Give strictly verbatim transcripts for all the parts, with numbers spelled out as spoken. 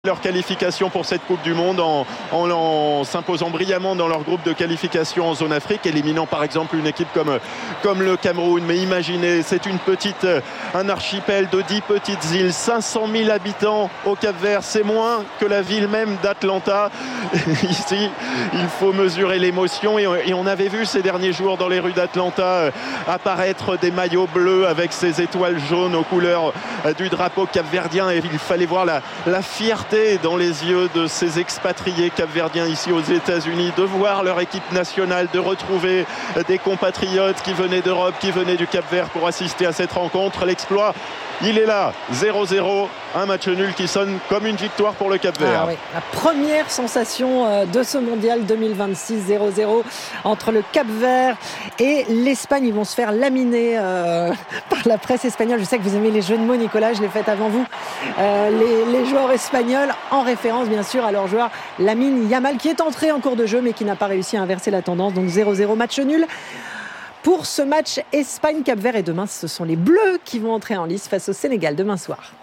Leur qualification pour cette Coupe du Monde en, en, en s'imposant brillamment dans leur groupe de qualification en zone Afrique, éliminant par exemple une équipe comme, comme le Cameroun. Mais imaginez, c'est une petite, un archipel de dix petites îles, cinq cent mille habitants au Cap-Vert, c'est moins que la ville même d'Atlanta. Ici, il faut mesurer l'émotion et, et on avait vu ces derniers jours dans les rues d'Atlanta apparaître des maillots bleus avec ces étoiles jaunes aux couleurs du drapeau capverdien, et il fallait voir la, la fierté dans les yeux de ces expatriés capverdiens ici aux États-Unis, de voir leur équipe nationale, de retrouver des compatriotes qui venaient d'Europe, qui venaient du Cap-Vert pour assister à cette rencontre. L'exploit, il est là, zéro zéro, un match nul qui sonne comme une victoire pour le Cap-Vert. Ah oui, la première sensation de ce mondial deux mille vingt-six, zéro zéro entre le Cap-Vert et l'Espagne. Ils vont se faire laminer euh, par la presse espagnole. Je sais que vous aimez les jeux de mots, Nicolas, je l'ai fait avant vous. Euh, les, les joueurs espagnols, en référence bien sûr à leur joueur Lamine Yamal, qui est entré en cours de jeu mais qui n'a pas réussi à inverser la tendance. Donc zéro zéro, match nul pour ce match Espagne-Cap-Vert. Et demain, ce sont les Bleus qui vont entrer en lice face au Sénégal demain soir.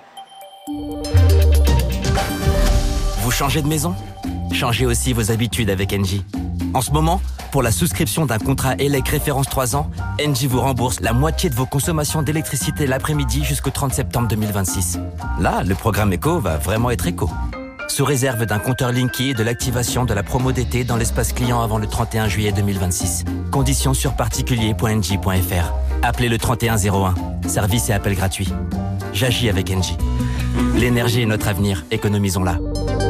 Vous changez de maison ? Changez aussi vos habitudes avec Engie. En ce moment, pour la souscription d'un contrat E L E C référence trois ans, Engie vous rembourse la moitié de vos consommations d'électricité l'après-midi jusqu'au trente septembre deux mille vingt-six. Là, le programme éco va vraiment être éco. Sous réserve d'un compteur Linky et de l'activation de la promo d'été dans l'espace client avant le trente et un juillet deux mille vingt-six. Conditions sur particulier point engie point f r. Appelez le trente et un zéro un. Service et appel gratuit. J'agis avec Engie. L'énergie est notre avenir. Économisons-la.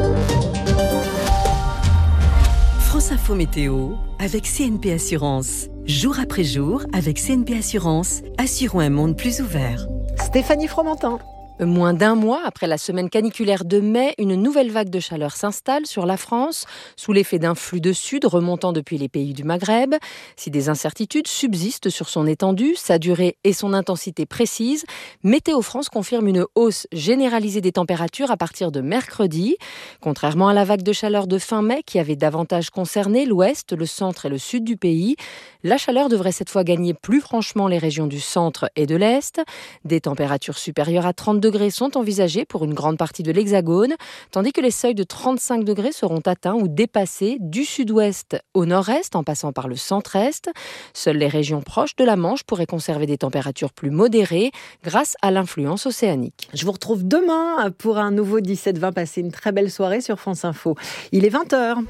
France Info Météo avec C N P Assurance. Jour après jour, avec C N P Assurance, assurons un monde plus ouvert. Stéphanie Fromentin. Moins d'un mois après la semaine caniculaire de mai, une nouvelle vague de chaleur s'installe sur la France, sous l'effet d'un flux de sud remontant depuis les pays du Maghreb. Si des incertitudes subsistent sur son étendue, sa durée et son intensité précises, Météo France confirme une hausse généralisée des températures à partir de mercredi. Contrairement à la vague de chaleur de fin mai qui avait davantage concerné l'ouest, le centre et le sud du pays, la chaleur devrait cette fois gagner plus franchement les régions du centre et de l'est. Des températures supérieures à trente degrés sont envisagés pour une grande partie de l'Hexagone, tandis que les seuils de trente-cinq degrés seront atteints ou dépassés du sud-ouest au nord-est en passant par le centre-est. Seules les régions proches de la Manche pourraient conserver des températures plus modérées grâce à l'influence océanique. Je vous retrouve demain pour un nouveau dix-sept vingt. Passez une très belle soirée sur France Info. Il est vingt heures.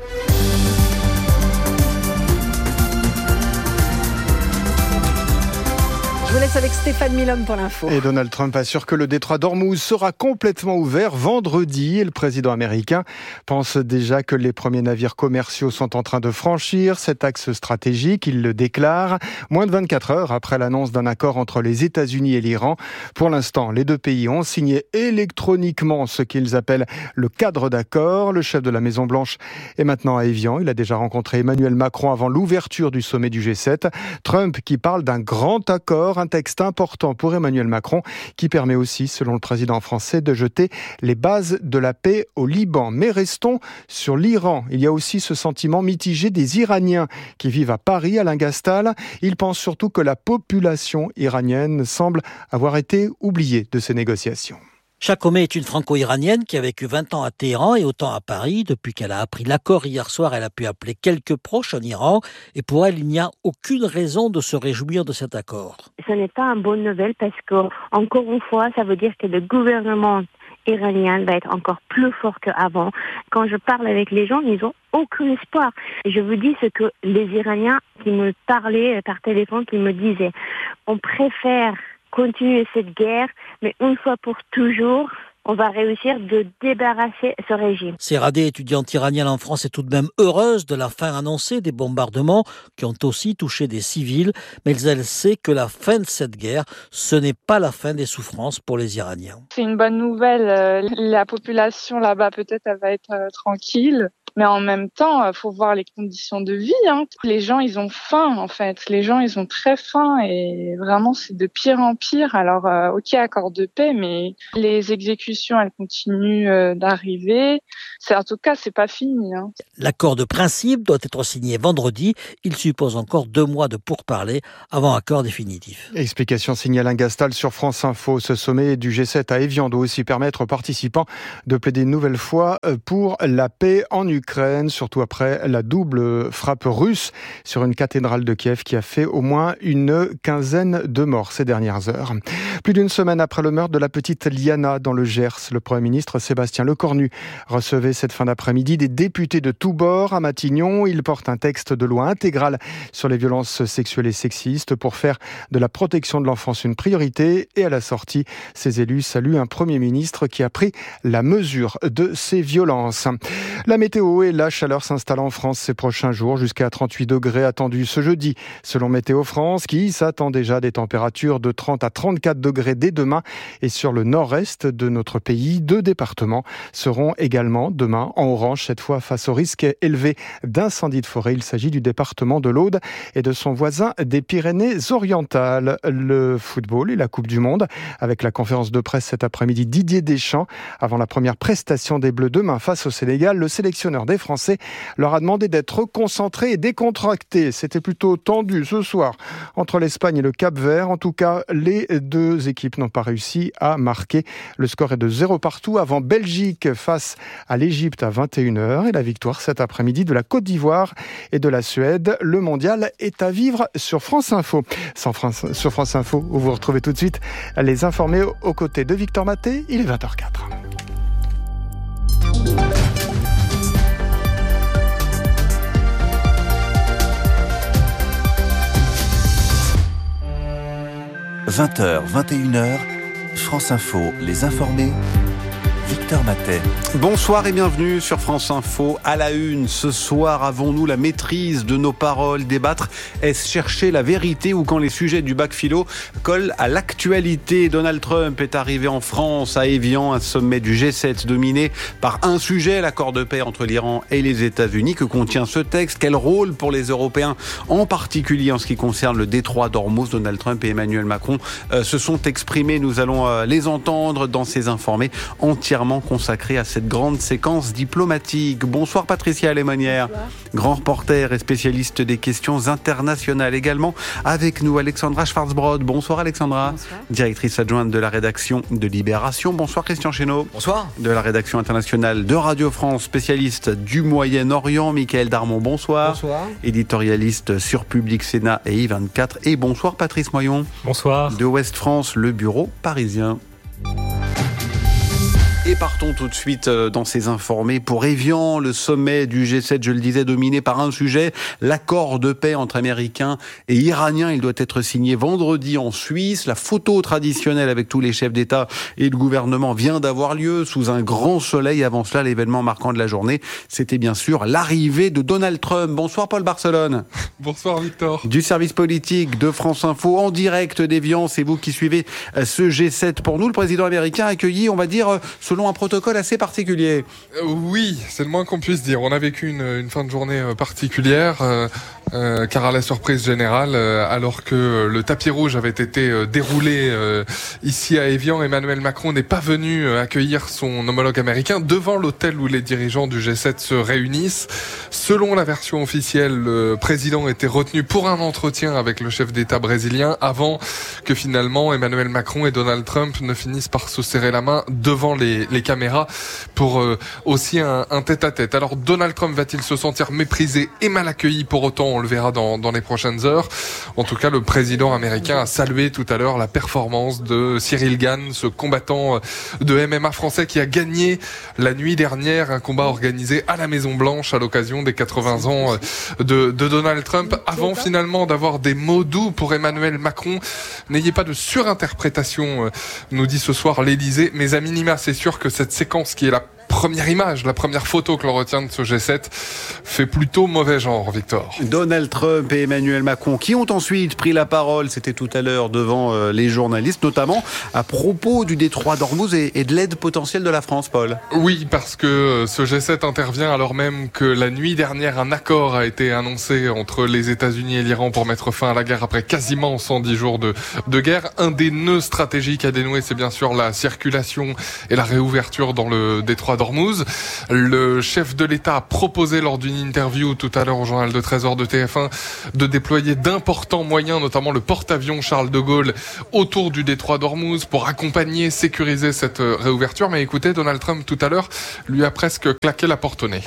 Je vous laisse avec Stéphane Milhomme pour l'info. Et Donald Trump assure que le détroit d'Ormuz sera complètement ouvert vendredi. Et le président américain pense déjà que les premiers navires commerciaux sont en train de franchir cet axe stratégique. Il le déclare moins de vingt-quatre heures après l'annonce d'un accord entre les États-Unis et l'Iran. Pour l'instant, les deux pays ont signé électroniquement ce qu'ils appellent le cadre d'accord. Le chef de la Maison-Blanche est maintenant à Évian. Il a déjà rencontré Emmanuel Macron avant l'ouverture du sommet du G sept. Trump qui parle d'un grand accord, un texte important pour Emmanuel Macron qui permet aussi, selon le président français, de jeter les bases de la paix au Liban. Mais restons sur l'Iran. Il y a aussi ce sentiment mitigé des Iraniens qui vivent à Paris, Alain Gastal. Ils pensent surtout que la population iranienne semble avoir été oubliée de ces négociations. Chakome est une franco-iranienne qui a vécu vingt ans à Téhéran et autant à Paris. Depuis qu'elle a appris l'accord hier soir, elle a pu appeler quelques proches en Iran. Et pour elle, il n'y a aucune raison de se réjouir de cet accord. Ce n'est pas une bonne nouvelle parce que, encore une fois, ça veut dire que le gouvernement iranien va être encore plus fort qu'avant. Quand je parle avec les gens, ils n'ont aucun espoir. Je vous dis ce que les Iraniens qui me parlaient par téléphone, qui me disaient, on préfère continuer cette guerre, mais une fois pour toujours, on va réussir de débarrasser ce régime. Séradé, étudiante iranienne en France, est tout de même heureuse de la fin annoncée des bombardements qui ont aussi touché des civils, mais elle sait que la fin de cette guerre, ce n'est pas la fin des souffrances pour les Iraniens. C'est une bonne nouvelle. La population là-bas, peut-être, elle va être euh, tranquille. Mais en même temps, il faut voir les conditions de vie. Hein. Les gens, ils ont faim, en fait. Les gens, ils ont très faim et vraiment, c'est de pire en pire. Alors, euh, ok, accord de paix, mais les exécutions propositions, elles continuent euh, d'arriver. C'est, en tout cas, c'est pas fini. Hein. L'accord de principe doit être signé vendredi. Il suppose encore deux mois de pourparlers avant accord définitif. Explication signée Alain Gastal sur France Info. Ce sommet du G sept à Évian doit aussi permettre aux participants de plaider une nouvelle fois pour la paix en Ukraine, surtout après la double frappe russe sur une cathédrale de Kiev qui a fait au moins une quinzaine de morts ces dernières heures. Plus d'une semaine après le meurtre de la petite Liana dans le Gers, le Premier ministre Sébastien Lecornu recevait cette fin d'après-midi des députés de tous bords à Matignon. Il porte un texte de loi intégral sur les violences sexuelles et sexistes pour faire de la protection de l'enfance une priorité. Et à la sortie, ces élus saluent un Premier ministre qui a pris la mesure de ces violences. La météo et la chaleur s'installent en France ces prochains jours, jusqu'à trente-huit degrés attendus ce jeudi, selon Météo France, qui s'attend déjà à des températures de trente à trente-quatre degrés dès demain. Et sur le nord-est de notre pays, deux départements seront également demain en orange, cette fois face au risque élevé d'incendie de forêt. Il s'agit du département de l'Aude et de son voisin des Pyrénées-Orientales. Le football et la Coupe du Monde, avec la conférence de presse cet après-midi Didier Deschamps, avant la première prestation des Bleus demain face au Sénégal. Le sélectionneur des Français leur a demandé d'être concentrés et décontractés. C'était plutôt tendu ce soir entre l'Espagne et le Cap-Vert. En tout cas, les deux équipes n'ont pas réussi à marquer. Le score est de zéro partout avant Belgique face à l'Égypte à vingt et une heures et la victoire cet après-midi de la Côte d'Ivoire et de la Suède. Le mondial est à vivre sur France Info. Sans France, sur France Info, où vous retrouvez tout de suite les informés aux côtés de Victor Maté. Il est vingt heures quatre. vingt heures, vingt et une heures, France Info, les informés, Victor Matet. Bonsoir et bienvenue sur France Info. À la une, ce soir, avons-nous la maîtrise de nos paroles? Débattre, est-ce chercher la vérité ou quand les sujets du bac philo collent à l'actualité? Donald Trump est arrivé en France, à Évian, un sommet du G sept dominé par un sujet, l'accord de paix entre l'Iran et les États-Unis. Que contient ce texte? Quel rôle pour les Européens, en particulier en ce qui concerne le détroit d'Ormuz? Donald Trump et Emmanuel Macron euh, se sont exprimés. Nous allons euh, les entendre dans ces informés entièrement consacré à cette grande séquence diplomatique. Bonsoir Patricia Lémonière, grand reporter et spécialiste des questions internationales. Également avec nous Alexandra Schwarzbrod. Bonsoir Alexandra. Bonsoir. Directrice adjointe de la rédaction de Libération. Bonsoir Christian Chesneau. Bonsoir. De la rédaction internationale de Radio France, spécialiste du Moyen-Orient. Michael Darmon, bonsoir. Bonsoir. Éditorialiste sur Public Sénat et I vingt-quatre. Et bonsoir Patrice Moyon. Bonsoir. De Ouest France, le bureau parisien. Et partons tout de suite dans ces informés pour Évian, le sommet du G sept, je le disais, dominé par un sujet, l'accord de paix entre Américains et Iraniens. Il doit être signé vendredi en Suisse. La photo traditionnelle avec tous les chefs d'État et de gouvernement vient d'avoir lieu sous un grand soleil. Avant cela, l'événement marquant de la journée, c'était bien sûr l'arrivée de Donald Trump. Bonsoir Paul Barcelone. Bonsoir Victor. Du service politique de France Info, en direct d'Évian. C'est vous qui suivez ce G sept pour nous. Le président américain a accueilli, on va dire, selon un protocole assez particulier. Euh, oui, c'est le moins qu'on puisse dire. On a vécu une, une fin de journée particulière, euh, euh, car à la surprise générale, euh, alors que le tapis rouge avait été euh, déroulé euh, ici à Évian, Emmanuel Macron n'est pas venu euh, accueillir son homologue américain devant l'hôtel où les dirigeants du G sept se réunissent. Selon la version officielle, le président était retenu pour un entretien avec le chef d'État brésilien avant que finalement Emmanuel Macron et Donald Trump ne finissent par se serrer la main devant les, les caméras pour euh, aussi un, un tête-à-tête. Alors Donald Trump va-t-il se sentir méprisé et mal accueilli pour autant? On le verra dans, dans les prochaines heures. En tout cas, le président américain a salué tout à l'heure la performance de Cyril Gane, ce combattant de M M A français qui a gagné la nuit dernière un combat organisé à la Maison-Blanche à l'occasion des quatre-vingts ans de, de Donald Trump. Avant finalement d'avoir des mots doux pour Emmanuel Macron, n'ayez pas de surinterprétation, nous dit ce soir l'Élysée, mais à minima, c'est sûr que cette séquence qui est la première image, la première photo que l'on retient de ce G sept fait plutôt mauvais genre, Victor. Donald Trump et Emmanuel Macron qui ont ensuite pris la parole, c'était tout à l'heure devant euh, les journalistes, notamment à propos du détroit d'Ormuz et, et de l'aide potentielle de la France, Paul. Oui, parce que ce G sept intervient alors même que la nuit dernière, un accord a été annoncé entre les États-Unis et l'Iran pour mettre fin à la guerre après quasiment cent dix jours de, de guerre. Un des nœuds stratégiques à dénouer, c'est bien sûr la circulation et la réouverture dans le détroit d'Ormuz. Le chef de l'État a proposé lors d'une interview tout à l'heure au journal de treize heures de T F un de déployer d'importants moyens, notamment le porte-avions Charles de Gaulle, autour du détroit d'Ormuz pour accompagner, sécuriser cette réouverture. Mais écoutez, Donald Trump tout à l'heure lui a presque claqué la porte au nez.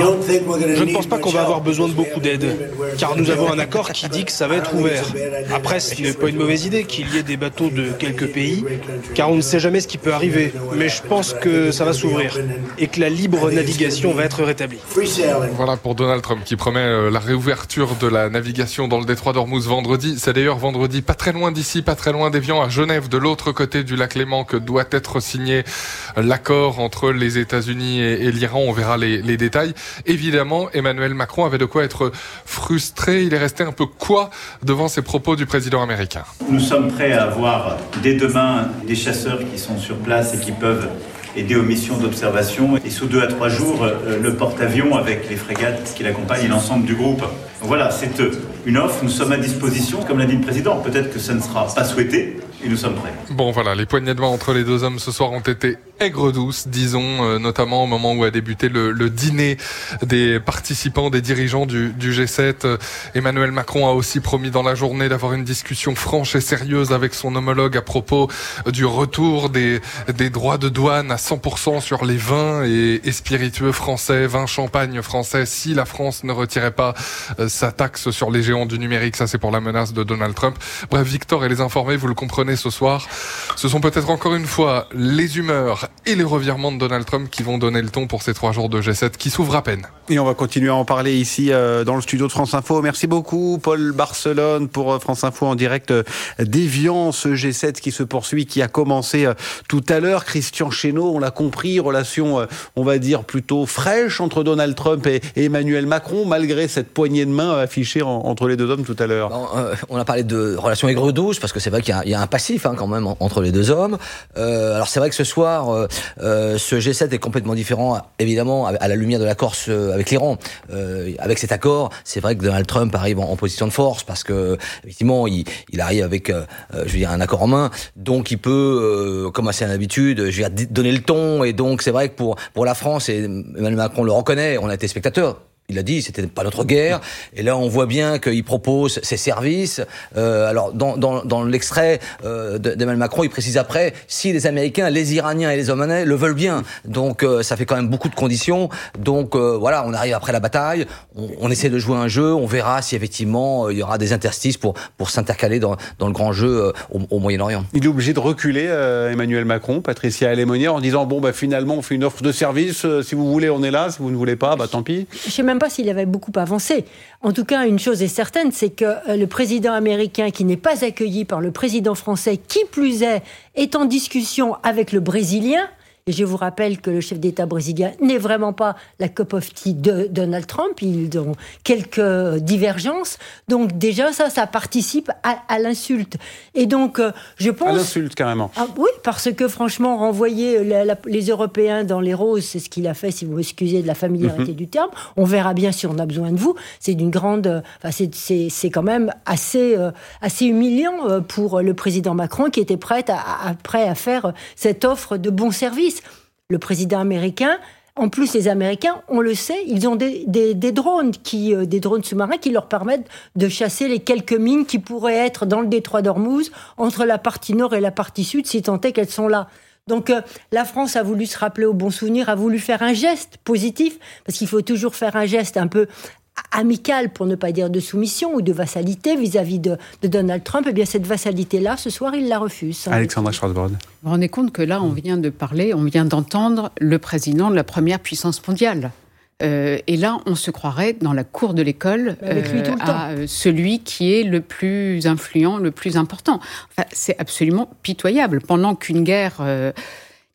Je ne pense pas qu'on va avoir besoin de beaucoup d'aide, car nous avons un accord qui dit que ça va être ouvert. Après, ce n'est pas une mauvaise idée qu'il y ait des bateaux de quelques pays, car on ne sait jamais ce qui peut arriver. Mais je pense que ça va s'ouvrir et que la libre navigation va être rétablie. Voilà pour Donald Trump qui promet la réouverture de la navigation dans le détroit d'Ormuz vendredi. C'est d'ailleurs vendredi, pas très loin d'ici, pas très loin d'Évian, à Genève, de l'autre côté du lac Léman, que doit être signé l'accord entre les États-Unis et, et l'Iran. On verra les, les détails. Évidemment, Emmanuel Macron avait de quoi être frustré. Il est resté un peu quoi devant ces propos du président américain. Nous sommes prêts à avoir dès demain des chasseurs qui sont sur place et qui peuvent aider aux missions d'observation. Et sous deux à trois jours, le porte-avions avec les frégates qui l'accompagnent et l'ensemble du groupe. Voilà, c'est une offre. Nous sommes à disposition. Comme l'a dit le président, peut-être que ça ne sera pas souhaité. Et nous sommes prêts. Bon voilà, les poignées de main entre les deux hommes ce soir ont été aigres-douces, disons, euh, notamment au moment où a débuté le, le dîner des participants, des dirigeants du, du G sept. Euh, Emmanuel Macron a aussi promis dans la journée d'avoir une discussion franche et sérieuse avec son homologue à propos euh, du retour des, des droits de douane à cent pour cent sur les vins et, et spiritueux français, vins champagne français, si la France ne retirait pas euh, sa taxe sur les géants du numérique. Ça, c'est pour la menace de Donald Trump. Bref, Victor et les informés, vous le comprenez ce soir, ce sont peut-être encore une fois les humeurs et les revirements de Donald Trump qui vont donner le ton pour ces trois jours de G sept qui s'ouvrent à peine. Et on va continuer à en parler ici euh, dans le studio de France Info. Merci beaucoup Paul Barcelone pour euh, France Info en direct euh, d'Évian, ce G sept qui se poursuit, qui a commencé euh, tout à l'heure. Christian Chesneau, on l'a compris, relation euh, on va dire plutôt fraîche entre Donald Trump et, et Emmanuel Macron, malgré cette poignée de main affichée en, entre les deux hommes tout à l'heure. Bon, euh, on a parlé de relations aigres-douces parce que c'est vrai qu'il y a, il y a un passif hein, quand même entre les deux hommes. Euh, alors c'est vrai que ce soir, euh, euh, ce G sept est complètement différent, évidemment, à la lumière de l'accord avec l'Iran. Euh, avec cet accord, c'est vrai que Donald Trump arrive en, en position de force parce que effectivement, il, il arrive avec, euh, je veux dire, un accord en main, donc il peut, euh, comme à son habitude, je veux dire, donner le ton. Et donc c'est vrai que pour pour la France, et Emmanuel Macron le reconnaît, on a été spectateurs. Il a dit, c'était pas notre guerre. Et là, on voit bien qu'il propose ses services. Euh, alors, dans, dans, dans l'extrait euh, d'Emmanuel Macron, il précise après, si les Américains, les Iraniens et les Omanais le veulent bien. Donc, euh, ça fait quand même beaucoup de conditions. Donc, euh, voilà, on arrive après la bataille. On, on essaie de jouer un jeu. On verra si effectivement euh, il y aura des interstices pour pour s'intercaler dans, dans le grand jeu euh, au, au Moyen-Orient. Il est obligé de reculer, euh, Emmanuel Macron, Patricia Alémonière, en disant bon, bah finalement, on fait une offre de service. Euh, si vous voulez, on est là. Si vous ne voulez pas, bah tant pis. Je sais même pas s'il avait beaucoup avancé. En tout cas, une chose est certaine, c'est que le président américain, qui n'est pas accueilli par le président français, qui plus est, est en discussion avec le Brésilien. Et je vous rappelle que le chef d'État brésilien n'est vraiment pas la cup of tea de Donald Trump. Ils ont quelques divergences. Donc déjà, ça, ça participe à, à l'insulte. Et donc, je pense... À l'insulte, carrément. Ah, oui, parce que franchement, renvoyer la, la, les Européens dans les roses, c'est ce qu'il a fait, si vous m'excusez de la familiarité mm-hmm. du terme. On verra bien si on a besoin de vous. C'est d'une grande... Enfin, c'est, c'est, c'est quand même assez, euh, assez humiliant pour le président Macron, qui était prêt à, à, prêt à faire cette offre de bons services. Le président américain, en plus les Américains, on le sait, ils ont des, des, des drones, qui, euh, des drones sous-marins qui leur permettent de chasser les quelques mines qui pourraient être dans le détroit d'Ormuz, entre la partie nord et la partie sud, si tant est qu'elles sont là. Donc euh, la France a voulu se rappeler au bon souvenir, a voulu faire un geste positif, parce qu'il faut toujours faire un geste un peu amical, pour ne pas dire de soumission ou de vassalité vis-à-vis de, de Donald Trump. Et bien cette vassalité-là, ce soir, il la refuse. Alexandra Schwarzbrod. Vous vous rendez compte que là, on vient de parler, on vient d'entendre le président de la première puissance mondiale. Euh, et là, on se croirait dans la cour de l'école euh, à euh, celui qui est le plus influent, le plus important. Enfin, c'est absolument pitoyable. Pendant qu'une guerre... Euh,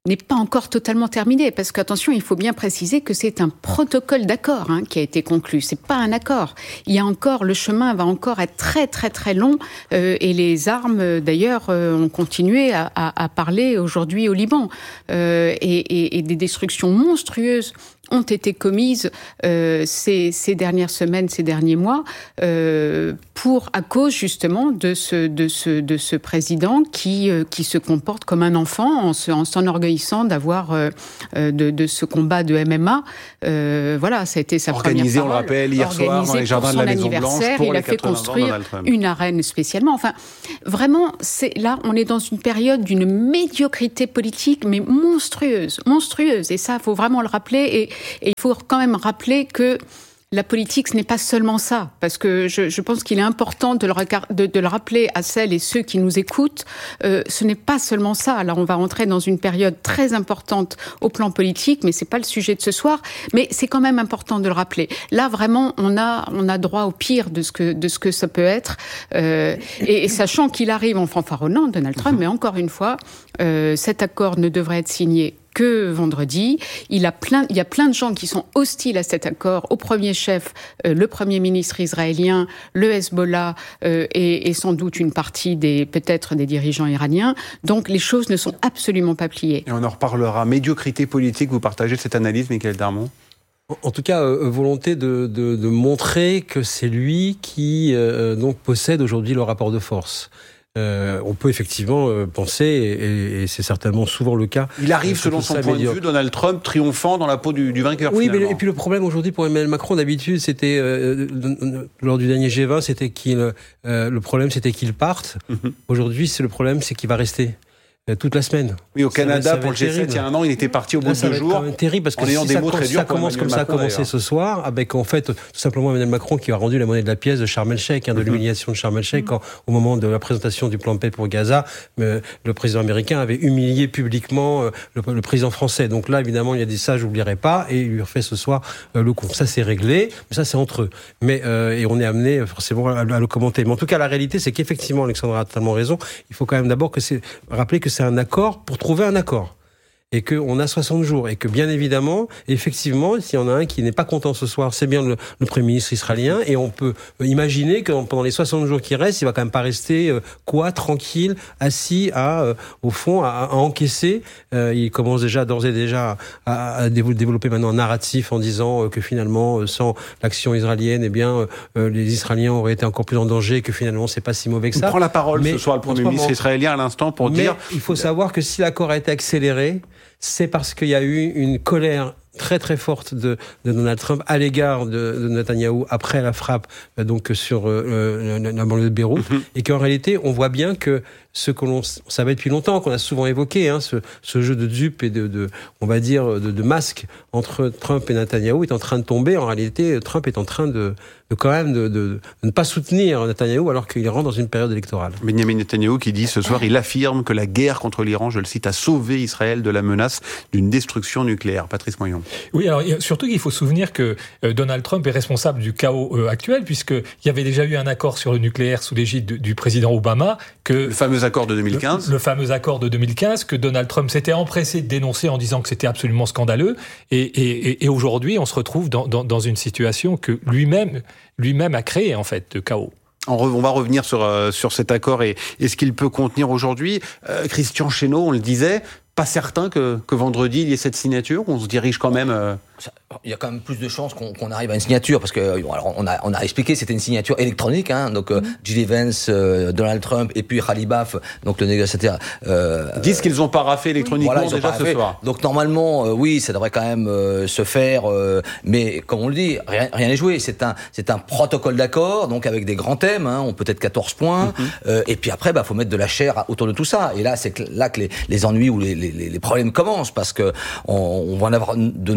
n'est pas encore totalement terminé, parce qu'attention, il faut bien préciser que c'est un protocole d'accord hein, qui a été conclu, c'est pas un accord. Il y a encore, le chemin va encore être très très très long, euh, et les armes d'ailleurs euh, ont continué à, à, à parler aujourd'hui au Liban, euh, et, et, et des destructions monstrueuses ont été commises euh, ces, ces dernières semaines, ces derniers mois, euh, pour à cause justement de ce de ce de ce président qui euh, qui se comporte comme un enfant en, se, en s'enorgueillissant d'avoir euh, de, de ce combat de M M A. Euh, voilà, ça a été sa organisé, première parole. On le rappelle, hier soir dans les jardins de la Maison Blanche pour il les a fait construire une arène spécialement. Enfin, vraiment, c'est là, on est dans une période d'une médiocrité politique, mais monstrueuse, monstrueuse. Et ça, il faut vraiment le rappeler. Et Et il faut quand même rappeler que la politique, ce n'est pas seulement ça, parce que je, je pense qu'il est important de le, de, de le rappeler à celles et ceux qui nous écoutent. Euh, ce n'est pas seulement ça. Là, on va entrer dans une période très importante au plan politique, mais c'est pas le sujet de ce soir. Mais c'est quand même important de le rappeler. Là, vraiment, on a, on a droit au pire de ce que, de ce que ça peut être. Euh, et, et sachant qu'il arrive en fanfaronnant, Donald Trump, mais encore une fois, euh, cet accord ne devrait être signé que vendredi. Il, a plein, il y a plein de gens qui sont hostiles à cet accord, au premier chef, euh, le Premier ministre israélien, le Hezbollah euh, et, et sans doute une partie des, peut-être des dirigeants iraniens. Donc les choses ne sont absolument pas pliées. Et on en reparlera. Médiocrité politique, vous partagez cette analyse, Michaël Darmon ? En tout cas, euh, volonté de, de, de montrer que c'est lui qui euh, donc possède aujourd'hui le rapport de force. Euh, on peut effectivement euh, penser, et, et c'est certainement souvent le cas... Il arrive, selon son point de vue, Donald Trump, triomphant dans la peau du, du vainqueur, oui, finalement. Mais, et puis le problème aujourd'hui pour Emmanuel Macron, d'habitude, c'était, euh, lors du dernier G vingt, c'était qu'il, euh, le problème, c'était qu'il parte. Mm-hmm. Aujourd'hui, c'est le problème, c'est qu'il va rester toute la semaine. Oui, au Canada, ça va, ça pour le G sept, il y a un an, il était parti au bout de deux jours. C'est terrible, parce que en ayant si des ça, mots très durs ça commence comme ça a commencé ce soir, avec en fait, tout simplement Emmanuel Macron qui a rendu la monnaie de la pièce de Sharm el-Sheikh, hein, de mm-hmm. l'humiliation de Sharm el-Sheikh, quand, au moment de la présentation du plan de paix pour Gaza, euh, le président américain avait humilié publiquement euh, le, le président français. Donc là, évidemment, il a dit ça, j'oublierai pas, et il lui refait ce soir euh, le coup. Ça, c'est réglé, mais ça, c'est entre eux. Mais, euh, et on est amené forcément à, à le commenter. Mais en tout cas, la réalité, c'est qu'effectivement, Alexandra a totalement raison. Il faut quand même d'abord que c'est, rappeler que c'est un accord pour trouver un accord. Et qu'on a soixante jours. Et que, bien évidemment, effectivement, s'il y en a un qui n'est pas content ce soir, c'est bien le, le Premier ministre israélien. Et on peut imaginer que pendant les soixante jours qui restent, il va quand même pas rester, euh, quoi, tranquille, assis, à, euh, au fond, à, à encaisser. Euh, il commence déjà, d'ores et déjà, à, à développer maintenant un narratif en disant euh, que finalement, euh, sans l'action israélienne, eh bien, euh, les Israéliens auraient été encore plus en danger, que finalement, c'est pas si mauvais que ça. Il prend la parole mais, ce soir, le Premier ministre israélien, à l'instant, pour mais dire... il faut savoir que si l'accord a été accéléré, c'est parce qu'il y a eu une colère très très forte de, de Donald Trump à l'égard de, de Netanyahou après la frappe euh, donc sur euh, la banlieue de Beyrouth, mm-hmm. et qu'en réalité on voit bien que ce que l'on savait depuis longtemps, qu'on a souvent évoqué, hein, ce, ce jeu de dupes et de, de on va dire de, de masques entre Trump et Netanyahou est en train de tomber. En réalité, Trump est en train de, de quand même de, de, de ne pas soutenir Netanyahou alors qu'il rentre dans une période électorale. Benjamin Netanyahou qui dit ce soir, il affirme que la guerre contre l'Iran, je le cite, a sauvé Israël de la menace d'une destruction nucléaire. Patrice Moyon. Oui, alors surtout qu'il faut se souvenir que Donald Trump est responsable du chaos actuel, puisqu'il y avait déjà eu un accord sur le nucléaire sous l'égide du président Obama. Que le fameux accord de deux mille quinze. Le, le fameux accord de deux mille quinze que Donald Trump s'était empressé de dénoncer en disant que c'était absolument scandaleux. Et, et, et aujourd'hui, on se retrouve dans, dans, dans une situation que lui-même, lui-même a créée, en fait, de chaos. On va revenir sur, euh, sur cet accord et, et ce qu'il peut contenir aujourd'hui. Euh, Christian Chesneau, on le disait, pas certain que, que vendredi, il y ait cette signature. On se dirige quand même... Euh... Il y a quand même plus de chances qu'on, qu'on arrive à une signature, parce que alors on a on a expliqué, c'était une signature électronique, hein, donc mm-hmm. J D Vance, euh, Donald Trump et puis Khalil Baf, donc le négociateur, euh, disent qu'ils ont paraffé électroniquement voilà, déjà paraffé. Ce soir. Donc normalement, euh, oui, ça devrait quand même euh, se faire, euh, mais comme on le dit, rien rien n'est joué. C'est un c'est un protocole d'accord, donc avec des grands thèmes, hein, on peut être quatorze points, mm-hmm. euh, et puis après, bah faut mettre de la chair autour de tout ça. Et là, c'est que, là que les, les ennuis ou les, les les problèmes commencent, parce que on, on va en avoir de nombreux.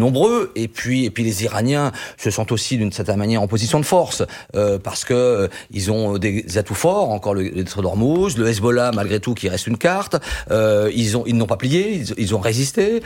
eux. Et puis, et puis les Iraniens se sentent aussi d'une certaine manière en position de force euh, parce que euh, ils ont des atouts forts, encore le, le détroit d'Ormuz, le Hezbollah malgré tout qui reste une carte. Euh, ils ont, ils n'ont pas plié, ils, ils ont résisté.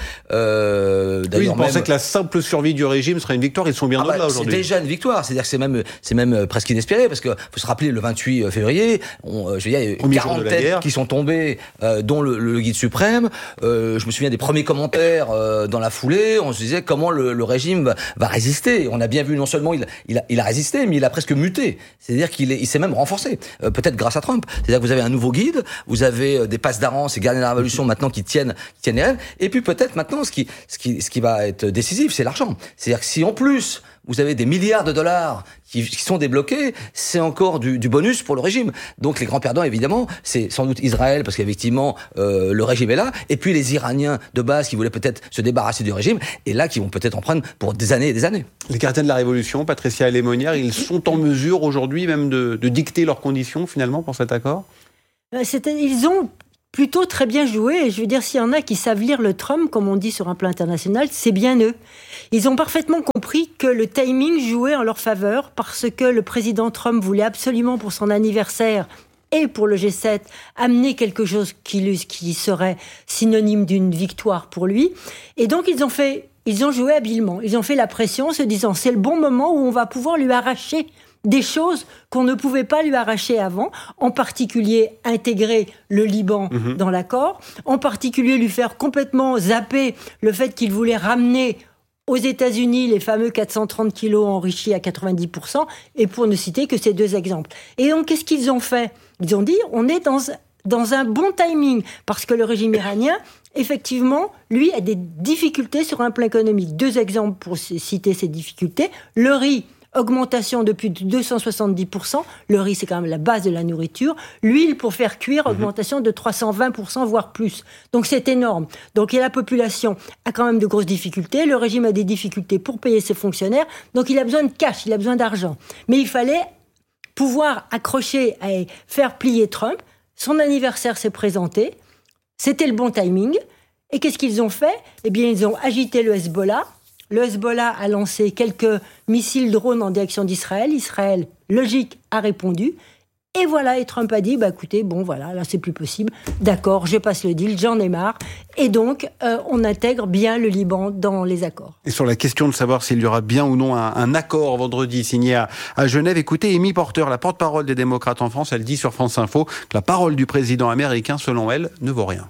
Euh, d'ailleurs, oui, ils pensaient même que la simple survie du régime serait une victoire. Ils sont bien ah bah, là aujourd'hui. C'est déjà une victoire. C'est-à-dire que c'est même, c'est même presque inespéré parce que faut se rappeler le vingt-huit février, on, je veux dire, il y a eu quarante têtes qui sont tombées, euh, dont le, le guide suprême. Euh, je me souviens des premiers commentaires euh, dans la foulée. On se disait comment le, le régime va, va résister. On a bien vu non seulement il, il, a, il a résisté, mais il a presque muté. C'est-à-dire qu'il est, il s'est même renforcé. Euh, peut-être grâce à Trump. C'est-à-dire que vous avez un nouveau guide, vous avez des passes d'Aran, ces gardiens de la révolution maintenant qui tiennent, qui tiennent les rênes. Et puis peut-être maintenant, ce qui, ce qui, ce qui va être décisif, c'est l'argent. C'est-à-dire que si en plus vous avez des milliards de dollars qui, qui sont débloqués, c'est encore du, du bonus pour le régime. Donc les grands perdants, évidemment, c'est sans doute Israël, parce qu'effectivement, euh, le régime est là, et puis les Iraniens de base qui voulaient peut-être se débarrasser du régime, et là qui vont peut-être en prendre pour des années et des années. Les gardiens de la Révolution, Patricia Lémonière, ils sont en mesure aujourd'hui même de, de dicter leurs conditions finalement pour cet accord ? C'était, ils ont plutôt très bien joué, et je veux dire, s'il y en a qui savent lire le Trump, comme on dit sur un plan international, c'est bien eux. Ils ont parfaitement compris que le timing jouait en leur faveur, parce que le président Trump voulait absolument, pour son anniversaire et pour le G sept, amener quelque chose qui, qui serait synonyme d'une victoire pour lui. Et donc, ils ont fait, ils ont joué habilement. Ils ont fait la pression en se disant, c'est le bon moment où on va pouvoir lui arracher des choses qu'on ne pouvait pas lui arracher avant, en particulier intégrer le Liban mmh. dans l'accord, en particulier lui faire complètement zapper le fait qu'il voulait ramener aux États-Unis les fameux quatre cent trente kilos enrichis à quatre-vingt-dix pour cent, et pour ne citer que ces deux exemples. Et donc, qu'est-ce qu'ils ont fait ? Ils ont dit, on est dans, dans un bon timing, parce que le régime iranien, effectivement, lui, a des difficultés sur un plan économique. Deux exemples pour citer ces difficultés. Le riz, augmentation de plus de deux cent soixante-dix pour cent. Le riz, c'est quand même la base de la nourriture. L'huile, pour faire cuire, augmentation de trois cent vingt pour cent, voire plus. Donc, c'est énorme. Donc, et la population a quand même de grosses difficultés. Le régime a des difficultés pour payer ses fonctionnaires. Donc, il a besoin de cash, il a besoin d'argent. Mais il fallait pouvoir accrocher et faire plier Trump. Son anniversaire s'est présenté. C'était le bon timing. Et qu'est-ce qu'ils ont fait ? Eh bien, ils ont agité le Hezbollah. Le Hezbollah a lancé quelques missiles drones en direction d'Israël. Israël, logique, a répondu. Et voilà, et Trump a dit, bah écoutez, bon voilà, là c'est plus possible. D'accord, je passe le deal, j'en ai marre. Et donc, euh, on intègre bien le Liban dans les accords. Et sur la question de savoir s'il y aura bien ou non un, un accord vendredi signé à, à Genève, écoutez, Amy Porter, la porte-parole des démocrates en France, elle dit sur France Info que la parole du président américain, selon elle, ne vaut rien.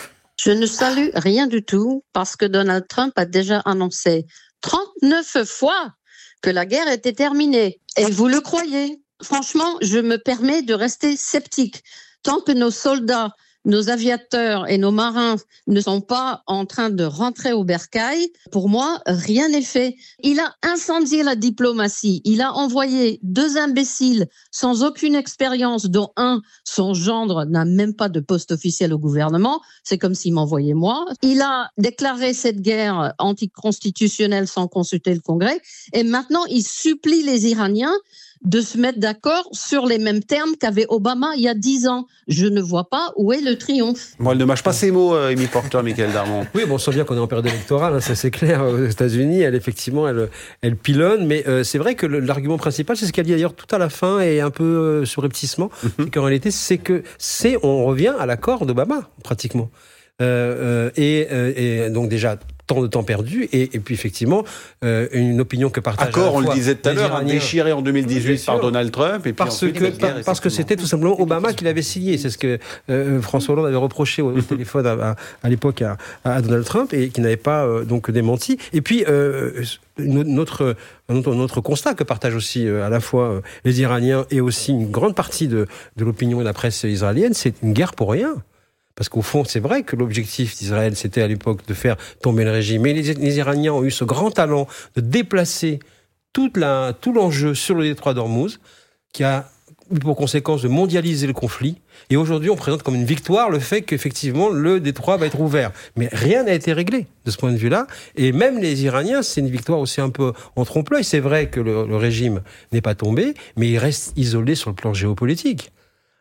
Je ne salue rien du tout parce que Donald Trump a déjà annoncé trente-neuf fois que la guerre était terminée. Et vous le croyez ? Franchement, je me permets de rester sceptique. Tant que nos soldats, nos aviateurs et nos marins ne sont pas en train de rentrer au bercail, pour moi, rien n'est fait. Il a incendié la diplomatie. Il a envoyé deux imbéciles sans aucune expérience, dont un, son gendre, n'a même pas de poste officiel au gouvernement. C'est comme s'il m'envoyait moi. Il a déclaré cette guerre anticonstitutionnelle sans consulter le Congrès. Et maintenant, il supplie les Iraniens de se mettre d'accord sur les mêmes termes qu'avait Obama il y a dix ans. Je ne vois pas où est le triomphe. Bon, elle ne mâche pas ses mots, euh, Amy Porter, Michael Darmon. Oui, bon, on sent bien qu'on est en période électorale, hein, ça c'est clair, aux États-Unis. Elle, effectivement, elle, elle pilonne, mais euh, c'est vrai que le, l'argument principal, c'est ce qu'elle dit d'ailleurs tout à la fin et un peu euh, surreptissement, mm-hmm. c'est qu'en réalité, c'est que c'est, on revient à l'accord d'Obama, pratiquement. Euh, euh, et, euh, et donc déjà, tant de temps perdu, et, et puis effectivement, euh, une opinion que partage Accord, on le disait tout à l'heure, Iraniens, déchiré en deux mille dix-huit par Donald Trump, et puis parce que par, parce que c'était tout simplement Obama qui l'avait signé. C'est ce que euh, François Hollande avait reproché au, au téléphone à, à, à l'époque à, à Donald Trump, et qui n'avait pas euh, donc démenti. Et puis euh, notre, notre notre constat que partagent aussi euh, à la fois euh, les Iraniens et aussi une grande partie de, de l'opinion et de la presse israélienne, c'est une guerre pour rien. Parce qu'au fond, c'est vrai que l'objectif d'Israël, c'était à l'époque de faire tomber le régime. Mais les, les Iraniens ont eu ce grand talent de déplacer toute la, tout l'enjeu sur le détroit d'Ormuz, qui a eu pour conséquence de mondialiser le conflit. Et aujourd'hui, on présente comme une victoire le fait qu'effectivement, le détroit va être ouvert. Mais rien n'a été réglé de ce point de vue-là. Et même les Iraniens, c'est une victoire aussi un peu en trompe-l'œil. C'est vrai que le, le régime n'est pas tombé, mais il reste isolé sur le plan géopolitique.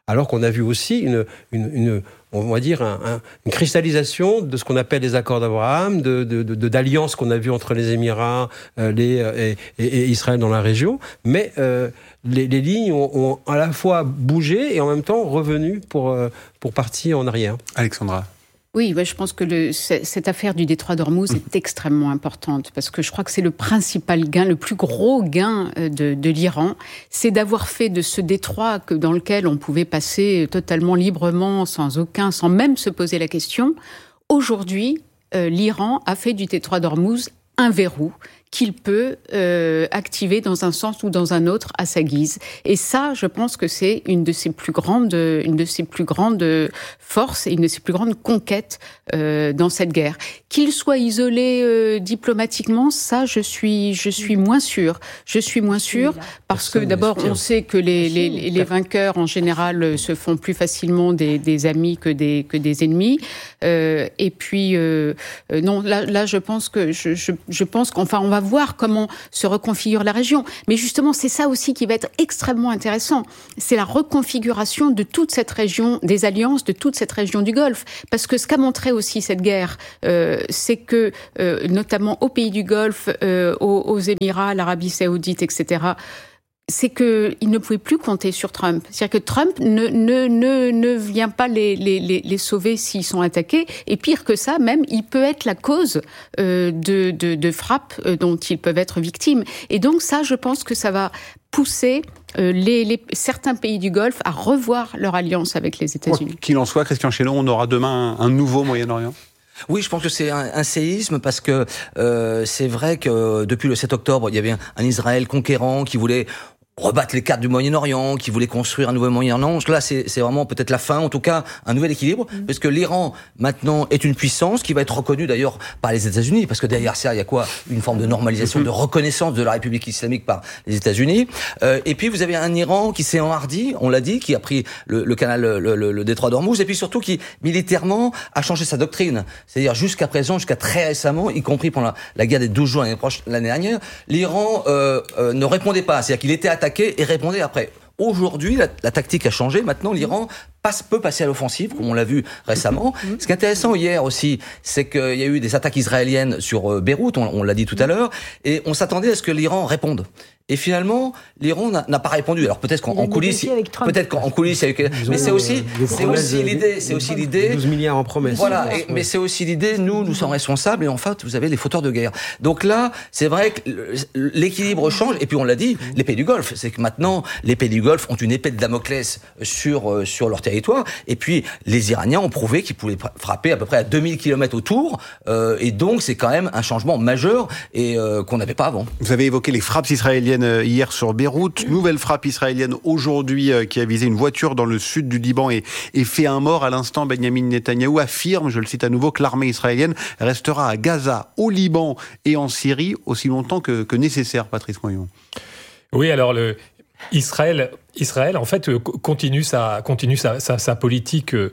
alors qu'on a vu aussi une, une, une on va dire un, un, une cristallisation de ce qu'on appelle les accords d'Abraham, de, de, de, d'alliances qu'on a vues entre les Émirats euh, les, et, et, et Israël dans la région, mais euh, les, les lignes ont, ont à la fois bougé et en même temps revenu pour, euh, pour partir en arrière. Alexandra. Oui, ouais, je pense que le, cette affaire du détroit d'Ormuz est extrêmement importante parce que je crois que c'est le principal gain, le plus gros gain de, de l'Iran, c'est d'avoir fait de ce détroit que, dans lequel on pouvait passer totalement librement, sans aucun, sans même se poser la question. Aujourd'hui, euh, l'Iran a fait du détroit d'Ormuz un verrou qu'il peut euh, activer dans un sens ou dans un autre à sa guise. Et ça, je pense que c'est une de ses plus grandes, une de ses plus grandes forces et une de ses plus grandes conquêtes euh, dans cette guerre. Qu'il soit isolé euh, diplomatiquement, ça, je suis, je suis moins sûre. Je suis moins sûre parce que d'abord, on sait que les, les, les vainqueurs en général se font plus facilement des, des amis que des que des ennemis. Euh, et puis, euh, non, là, là, je pense que je, je, je pense qu'enfin, on va voir comment se reconfigure la région. Mais justement, c'est ça aussi qui va être extrêmement intéressant. C'est la reconfiguration de toute cette région, des alliances de toute cette région du Golfe. Parce que ce qu'a montré aussi cette guerre, euh, c'est que, euh, notamment aux pays du Golfe, euh, aux, aux Émirats, l'Arabie Saoudite, et cetera, c'est qu'il ne pouvait plus compter sur Trump. C'est-à-dire que Trump ne, ne, ne, ne vient pas les, les, les sauver s'ils sont attaqués. Et pire que ça, même, il peut être la cause euh, de, de, de frappes dont ils peuvent être victimes. Et donc ça, je pense que ça va pousser euh, les, les, certains pays du Golfe à revoir leur alliance avec les États-Unis. Quoi qu'il en soit, Christian Chéneau, on aura demain un, un nouveau Moyen-Orient ? Oui, je pense que c'est un, un séisme parce que euh, c'est vrai que depuis le sept octobre, il y avait un, un Israël conquérant qui voulait rebattre les cartes du Moyen-Orient, qui voulait construire un nouveau Moyen-Orient. Là, c'est, c'est vraiment peut-être la fin, en tout cas, un nouvel équilibre, mmh. parce que l'Iran, maintenant, est une puissance qui va être reconnue, d'ailleurs, par les États-Unis, parce que derrière ça, il y a quoi ? Une forme de normalisation, mmh. de reconnaissance de la République islamique par les États-Unis. Euh, et puis, vous avez un Iran qui s'est enhardi, on l'a dit, qui a pris le, le canal, le, le, le détroit d'Ormuz, et puis surtout qui, militairement, a changé sa doctrine. C'est-à-dire, jusqu'à présent, jusqu'à très récemment, y compris pendant la, la guerre des douze jours l'année, proche, l'année dernière, l'Iran euh, euh, ne répondait pas. C'est-à-dire qu'il était attaqué et répondait après. Aujourd'hui, la, la tactique a changé. Maintenant, l'Iran passe, peut passer à l'offensive, comme on l'a vu récemment. Ce qui est intéressant hier aussi, c'est qu'il y a eu des attaques israéliennes sur euh, Beyrouth, on, on l'a dit tout à l'heure, et on s'attendait à ce que l'Iran réponde. Et finalement, l'Iran n'a, n'a pas répondu. Alors peut-être qu'en en coulisses, peut-être qu'en coulisses, avec, mais c'est aussi, c'est aussi l'idée, c'est aussi l'idée. douze milliards en promesses. Voilà, et, mais c'est aussi l'idée. Nous, nous sommes responsables, et en fait, vous avez les fauteurs de guerre. Donc là, c'est vrai que l'équilibre change. Et puis on l'a dit, les pays du Golfe, c'est que maintenant, les pays du Golfe ont une épée de Damoclès sur sur leur territoire. Et puis les Iraniens ont prouvé qu'ils pouvaient frapper à peu près à deux mille kilomètres autour. Euh, et donc c'est quand même un changement majeur et euh, qu'on n'avait pas avant. Vous avez évoqué les frappes israéliennes hier sur Beyrouth. Nouvelle frappe israélienne aujourd'hui qui a visé une voiture dans le sud du Liban et, et fait un mort. À l'instant, Benyamin Netanyahou affirme, je le cite à nouveau, que l'armée israélienne restera à Gaza, au Liban et en Syrie aussi longtemps que, que nécessaire, Patrice Moyon. Oui, alors le... Israël, Israël, en fait, continue sa, continue sa, sa, sa politique, euh,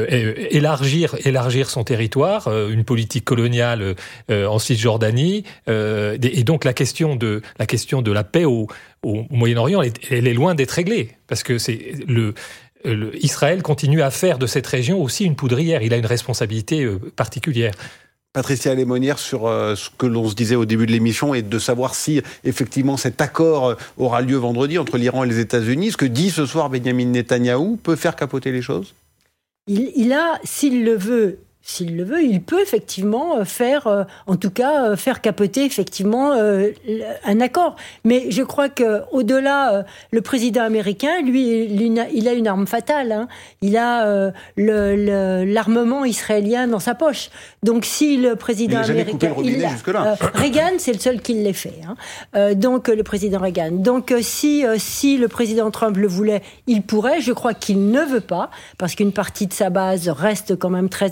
élargir, élargir son territoire, euh, une politique coloniale euh, en Cisjordanie, euh, et donc la question de la question de la paix au, au Moyen-Orient, elle, elle est loin d'être réglée, parce que c'est le Le, Israël continue à faire de cette région aussi une poudrière. Il a une responsabilité euh, particulière. Patricia Lémonière, sur euh, ce que l'on se disait au début de l'émission et de savoir si effectivement cet accord aura lieu vendredi entre l'Iran et les États-Unis. Ce que dit ce soir Benyamin Netanyahou peut faire capoter les choses ? il, il a, s'il le veut, S'il le veut, il peut effectivement faire, euh, en tout cas, euh, faire capoter effectivement euh, un accord. Mais je crois que au-delà, euh, le président américain, lui, il a une arme fatale. Hein. Il a euh, le, le, l'armement israélien dans sa poche. Donc, si le président il américain, le il euh, Reagan, c'est le seul qui l'ait fait. Hein. Euh, donc, le président Reagan. Donc, euh, si euh, si le président Trump le voulait, il pourrait. Je crois qu'il ne veut pas, parce qu'une partie de sa base reste quand même très attachée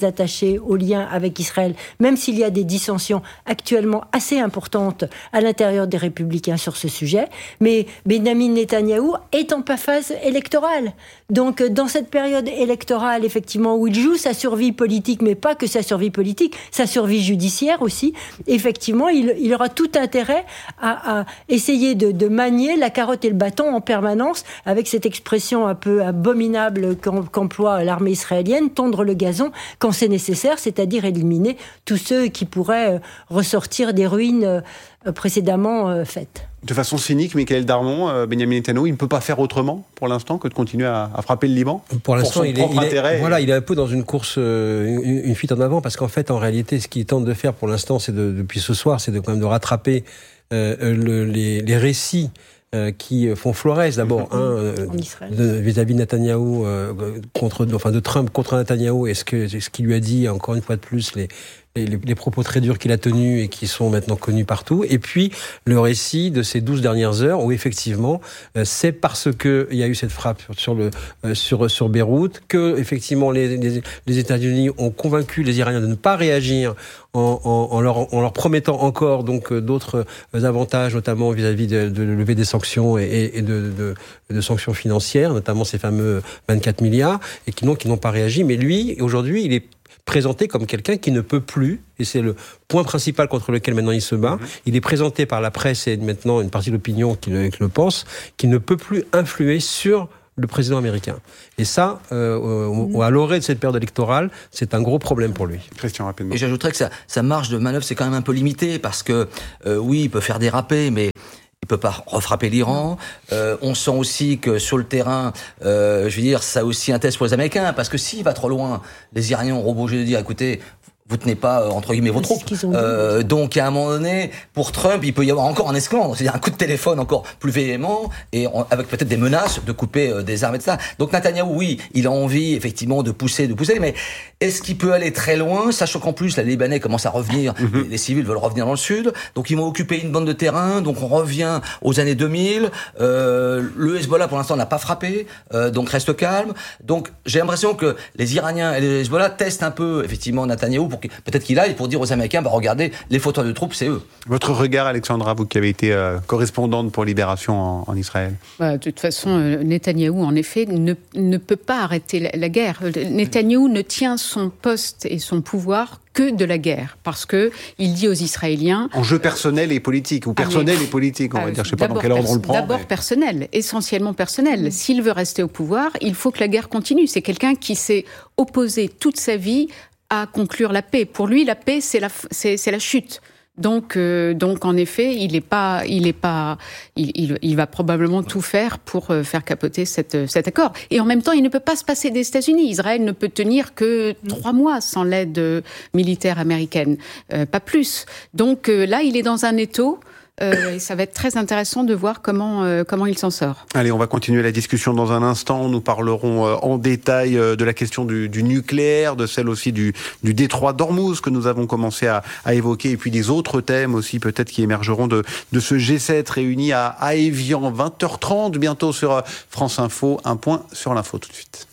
attaché aux liens avec Israël, même s'il y a des dissensions actuellement assez importantes à l'intérieur des Républicains sur ce sujet. Mais Benjamin Netanyahou est en phase électorale. Donc, dans cette période électorale, effectivement, où il joue sa survie politique, mais pas que sa survie politique, sa survie judiciaire aussi, effectivement, il, il aura tout intérêt à, à essayer de, de manier la carotte et le bâton en permanence, avec cette expression un peu abominable qu'emploie l'armée israélienne, tondre le gazon quand c'est nécessaire, c'est-à-dire éliminer tous ceux qui pourraient ressortir des ruines précédemment faites. De façon cynique, Michael Darmon, euh, Benjamin Netanyahou, il ne peut pas faire autrement pour l'instant que de continuer à, à frapper le Liban pour l'instant, pour son il, propre est, il, intérêt. est, voilà, il est un peu dans une course, euh, une, une fuite en avant, parce qu'en fait, en réalité, ce qu'il tente de faire pour l'instant, c'est de, depuis ce soir, c'est de quand même de rattraper euh, le, les, les récits euh, qui font florès. D'abord, mmh. un euh, de, vis-à-vis de Netanyahou euh, contre, enfin de Trump contre Netanyahou, est-ce que ce qu'il lui a dit, encore une fois de plus, les Les, les propos très durs qu'il a tenus et qui sont maintenant connus partout. Et puis, le récit de ces douze dernières heures où, effectivement, euh, c'est parce qu'il y a eu cette frappe sur, le, euh, sur, sur Beyrouth que, effectivement, les, les, les États-Unis ont convaincu les Iraniens de ne pas réagir en, en, en, leur, en leur promettant encore donc, d'autres avantages, notamment vis-à-vis de, de lever des sanctions et, et de, de, de sanctions financières, notamment ces fameux vingt-quatre milliards, et qui, non, qui n'ont pas réagi. Mais lui, aujourd'hui, il est présenté comme quelqu'un qui ne peut plus, et c'est le point principal contre lequel maintenant il se bat, mmh. il est présenté par la presse et maintenant une partie de l'opinion qui le, qui le pense, qu'il ne peut plus influer sur le président américain. Et ça, euh, mmh. à l'orée de cette période électorale, c'est un gros problème pour lui. Christian, rapidement. Et j'ajouterais que sa, sa marge de manœuvre, c'est quand même un peu limité, parce que, euh, oui, il peut faire déraper, mais il peut pas refrapper l'Iran. Euh, on sent aussi que sur le terrain, euh, je veux dire, ça a aussi un test pour les Américains, parce que s'il va trop loin, les Iraniens auront obligé de dire, écoutez, vous tenez pas, entre guillemets, vos troupes. Euh, donc, à un moment donné, pour Trump, il peut y avoir encore un esclandre, c'est-à-dire un coup de téléphone encore plus véhément, et on, avec peut-être des menaces de couper euh, des armes et de ça. Donc, Netanyahou, oui, il a envie, effectivement, de pousser, de pousser, mais est-ce qu'il peut aller très loin, sachant qu'en plus, les Libanais commencent à revenir, mm-hmm. les civils veulent revenir dans le sud, donc ils vont occuper une bande de terrain, donc on revient aux années deux mille, euh, le Hezbollah, pour l'instant, n'a pas frappé, euh, donc reste calme. Donc, j'ai l'impression que les Iraniens et les Hezbollah testent un peu, effectivement, Netanyahou pour peut-être qu'il aille pour dire aux Américains, bah regardez, les fauteurs de troupes, c'est eux. Votre regard, Alexandra, vous qui avez été euh, correspondante pour Libération en, en Israël. Bah, de toute façon, euh, Netanyahou, en effet, ne, ne peut pas arrêter la, la guerre. Netanyahou ne tient son poste et son pouvoir que de la guerre, parce que il dit aux Israéliens... Enjeu personnel et politique, ou personnel ah, et politique, on va euh, dire, je ne sais pas dans quel ordre on le prend. D'abord mais... personnel, essentiellement personnel. Mmh. S'il veut rester au pouvoir, il faut que la guerre continue. C'est quelqu'un qui s'est opposé toute sa vie à conclure la paix. Pour lui, la paix, c'est la, c'est, c'est la chute. Donc, euh, donc, en effet, il est pas, il est pas, il, il, il va probablement tout faire pour euh, faire capoter cette, cet accord. Et en même temps, il ne peut pas se passer des États-Unis. Israël ne peut tenir que trois mois sans l'aide militaire américaine, euh, pas plus. Donc euh, là, il est dans un étau. Euh, et ça va être très intéressant de voir comment, euh, comment il s'en sort. Allez, on va continuer la discussion dans un instant. Nous parlerons euh, en détail euh, de la question du, du nucléaire, de celle aussi du, du détroit d'Ormuz que nous avons commencé à, à évoquer, et puis des autres thèmes aussi peut-être qui émergeront de, de ce G sept réuni à, à Évian. vingt heures trente bientôt sur France Info. Un point sur l'info tout de suite.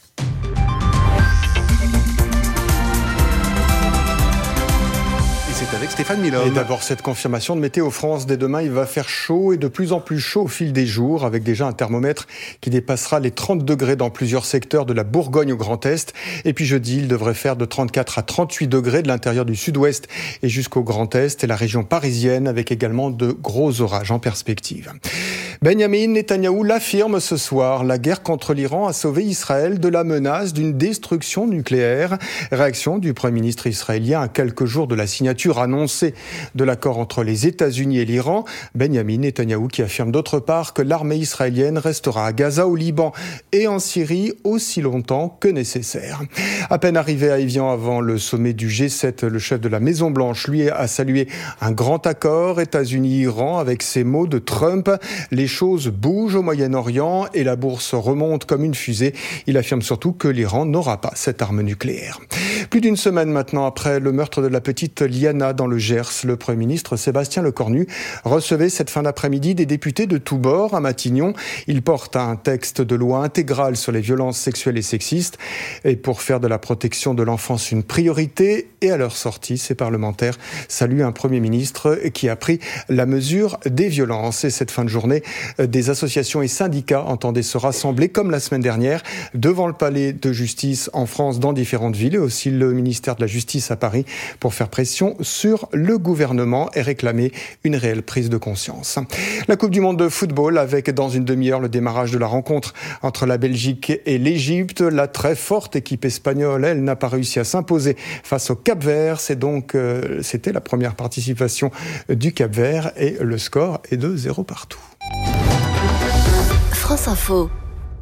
C'est avec Stéphane Milhomme. Et d'abord, cette confirmation de Météo France. Dès demain, il va faire chaud et de plus en plus chaud au fil des jours, avec déjà un thermomètre qui dépassera les trente degrés dans plusieurs secteurs de la Bourgogne au Grand Est. Et puis jeudi, il devrait faire de trente-quatre à trente-huit degrés de l'intérieur du Sud-Ouest et jusqu'au Grand Est et la région parisienne, avec également de gros orages en perspective. Benjamin Netanyahou l'affirme ce soir. La guerre contre l'Iran a sauvé Israël de la menace d'une destruction nucléaire. Réaction du Premier ministre israélien à quelques jours de la signature annoncée de l'accord entre les États-Unis et l'Iran. Benjamin Netanyahou qui affirme d'autre part que l'armée israélienne restera à Gaza, au Liban et en Syrie aussi longtemps que nécessaire. À peine arrivé à Évian avant le sommet du G sept, le chef de la Maison-Blanche, lui, a salué un grand accord États-Unis-Iran avec ces mots de Trump. Les choses bougent au Moyen-Orient et la bourse remonte comme une fusée. Il affirme surtout que l'Iran n'aura pas cette arme nucléaire. Plus d'une semaine maintenant après le meurtre de la petite Liana dans le Gers, le Premier ministre Sébastien Lecornu recevait cette fin d'après-midi des députés de tous bords à Matignon. Il porte un texte de loi intégral sur les violences sexuelles et sexistes. Et pour faire de la protection de l'enfance une priorité, et à leur sortie, ces parlementaires saluent un Premier ministre qui a pris la mesure des violences. Et cette fin de journée, des associations et syndicats entendaient se rassembler comme la semaine dernière devant le palais de justice en France dans différentes villes et aussi le ministère de la Justice à Paris pour faire pression sur le gouvernement et réclamer une réelle prise de conscience. La Coupe du Monde de football avec dans une demi-heure le démarrage de la rencontre entre la Belgique et l'Égypte. La très forte équipe espagnole, elle, n'a pas réussi à s'imposer face au Cap-Vert. C'est donc, euh, c'était la première participation du Cap-Vert et le score est de zéro partout. France Info.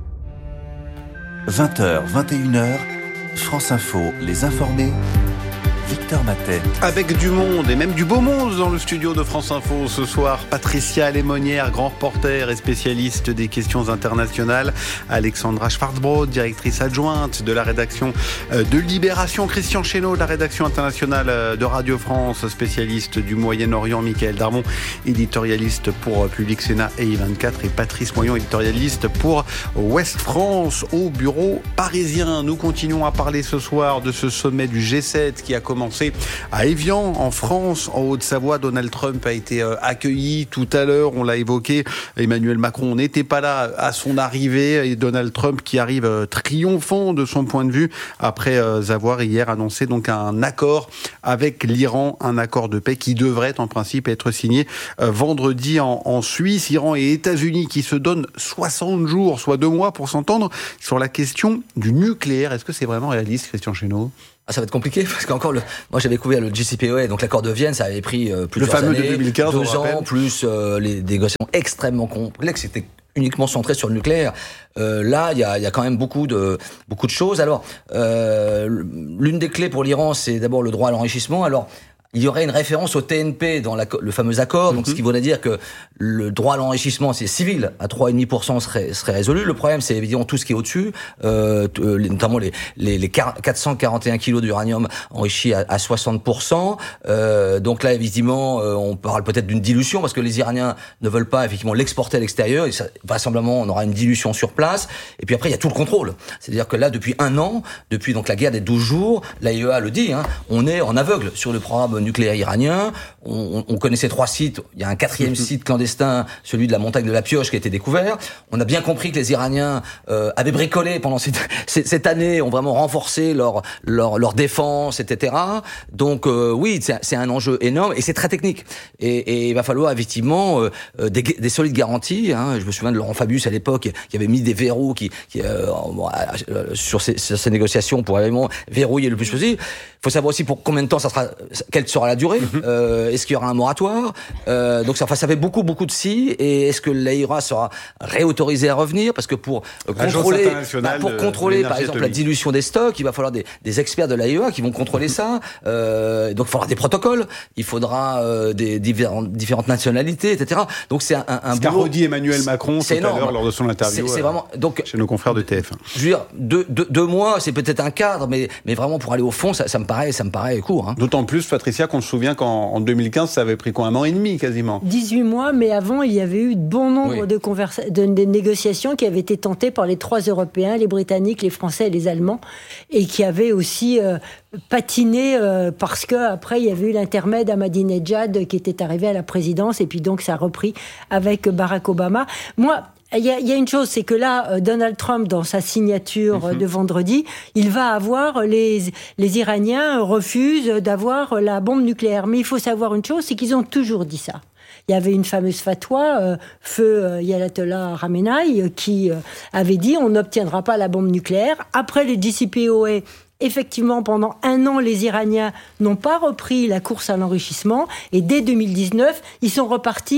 vingt heures, vingt et une heures, France Info, les informés. Victor Matet. Avec du monde et même du beau monde dans le studio de France Info ce soir. Patricia Lémonière, grand reporter et spécialiste des questions internationales. Alexandra Schwarzbrod, directrice adjointe de la rédaction de Libération. Christian Chesneau, de la rédaction internationale de Radio France, spécialiste du Moyen-Orient. Michael Darmon, éditorialiste pour Public Sénat et I vingt-quatre. Et Patrice Moyon, éditorialiste pour Ouest France au bureau parisien. Nous continuons à parler ce soir de ce sommet du G sept qui a commencé à Évian, en France, en Haute-Savoie. Donald Trump a été accueilli tout à l'heure, on l'a évoqué. Emmanuel Macron n'était pas là à son arrivée et Donald Trump qui arrive triomphant de son point de vue après avoir hier annoncé donc un accord avec l'Iran, un accord de paix qui devrait en principe être signé vendredi en, en Suisse. Iran et États-Unis qui se donnent soixante jours, soit deux mois pour s'entendre sur la question du nucléaire. Est-ce que c'est vraiment réaliste, Christian Chesneau ? Ah, ça va être compliqué parce qu'encore le, moi j'avais couvert le J C P O A, donc l'accord de Vienne, ça avait pris euh, plusieurs années. Le fameux années, de deux mille quinze, deux ans, plus euh, les négociations extrêmement complexes, c'était uniquement centré sur le nucléaire. Euh, là, il y a, y a quand même beaucoup de beaucoup de choses. Alors, euh, l'une des clés pour l'Iran, c'est d'abord le droit à l'enrichissement. Alors, il y aurait une référence au T N P dans la, le fameux accord, donc mm-hmm. ce qui voudrait dire que le droit à l'enrichissement, c'est civil, à trois virgule cinq pour cent serait, serait résolu. Le problème, c'est évidemment tout ce qui est au-dessus, euh, notamment les, les, les quatre cent quarante et un kilos d'uranium enrichi à, à soixante pour cent. Euh, donc là, évidemment, euh, on parle peut-être d'une dilution, parce que les Iraniens ne veulent pas effectivement l'exporter à l'extérieur, et ça, vraisemblablement, on aura une dilution sur place. Et puis après, il y a tout le contrôle. C'est-à-dire que là, depuis un an, depuis donc la guerre des douze jours, l'A I E A le dit, hein, on est en aveugle sur le programme nucléaire iranien. On, on connaissait trois sites. Il y a un quatrième site clandestin, celui de la montagne de la Pioche, qui a été découvert. On a bien compris que les Iraniens euh, avaient bricolé pendant cette, cette année, ont vraiment renforcé leur leur, leur défense, et cetera. Donc euh, oui, c'est, c'est un enjeu énorme et c'est très technique. Et, et il va falloir effectivement euh, des, des solides garanties. Hein. Je me souviens de Laurent Fabius à l'époque, qui avait mis des verrous qui, qui euh, sur, ces, sur ces négociations pour vraiment verrouiller le plus possible. Il faut savoir aussi pour combien de temps ça sera, quelle sera la durée. Mm-hmm. Euh, est-ce qu'il y aura un moratoire? euh, Donc ça, enfin, ça fait beaucoup, beaucoup de si. Et est-ce que l'A I R A sera réautorisé à revenir? Parce que pour euh, contrôler, bah, pour contrôler, par exemple, atomique. La dilution des stocks, il va falloir des, des experts de l'A I R A qui vont contrôler ça. Euh, donc il faudra des protocoles. Il faudra euh, des différentes, différentes nationalités, et cetera. Donc c'est un, un Ce qu'a redit Emmanuel Macron tout énorme. à l'heure lors de son interview. C'est, c'est vraiment, donc, chez nos confrères de T F un. Je veux dire, deux, deux, deux mois, c'est peut-être un cadre, mais, mais vraiment pour aller au fond, ça, ça me paraît, ça me paraît court. Hein. D'autant plus, Patricia, qu'on se souvient qu'en en deux mille quinze, ça avait pris quoi, un an et demi quasiment. dix-huit mois, mais avant, il y avait eu de bon nombre oui. de, conversa- de, de négociations qui avaient été tentées par les trois Européens, les Britanniques, les Français et les Allemands, et qui avaient aussi euh, patiné euh, parce qu'après, il y avait eu l'intermède Ahmadinejad qui était arrivé à la présidence, et puis donc ça a repris avec Barack Obama. Moi, Il y, a, il y a une chose, c'est que là, Donald Trump, dans sa signature mm-hmm. de vendredi, il va avoir, les, les Iraniens refusent d'avoir la bombe nucléaire. Mais il faut savoir une chose, c'est qu'ils ont toujours dit ça. Il y avait une fameuse fatwa, euh, feu euh, Ayatollah Khamenei, euh, qui euh, avait dit on n'obtiendra pas la bombe nucléaire. Après le J C P O A, effectivement, pendant un an, les Iraniens n'ont pas repris la course à l'enrichissement. Et dès deux mille dix-neuf, ils sont repartis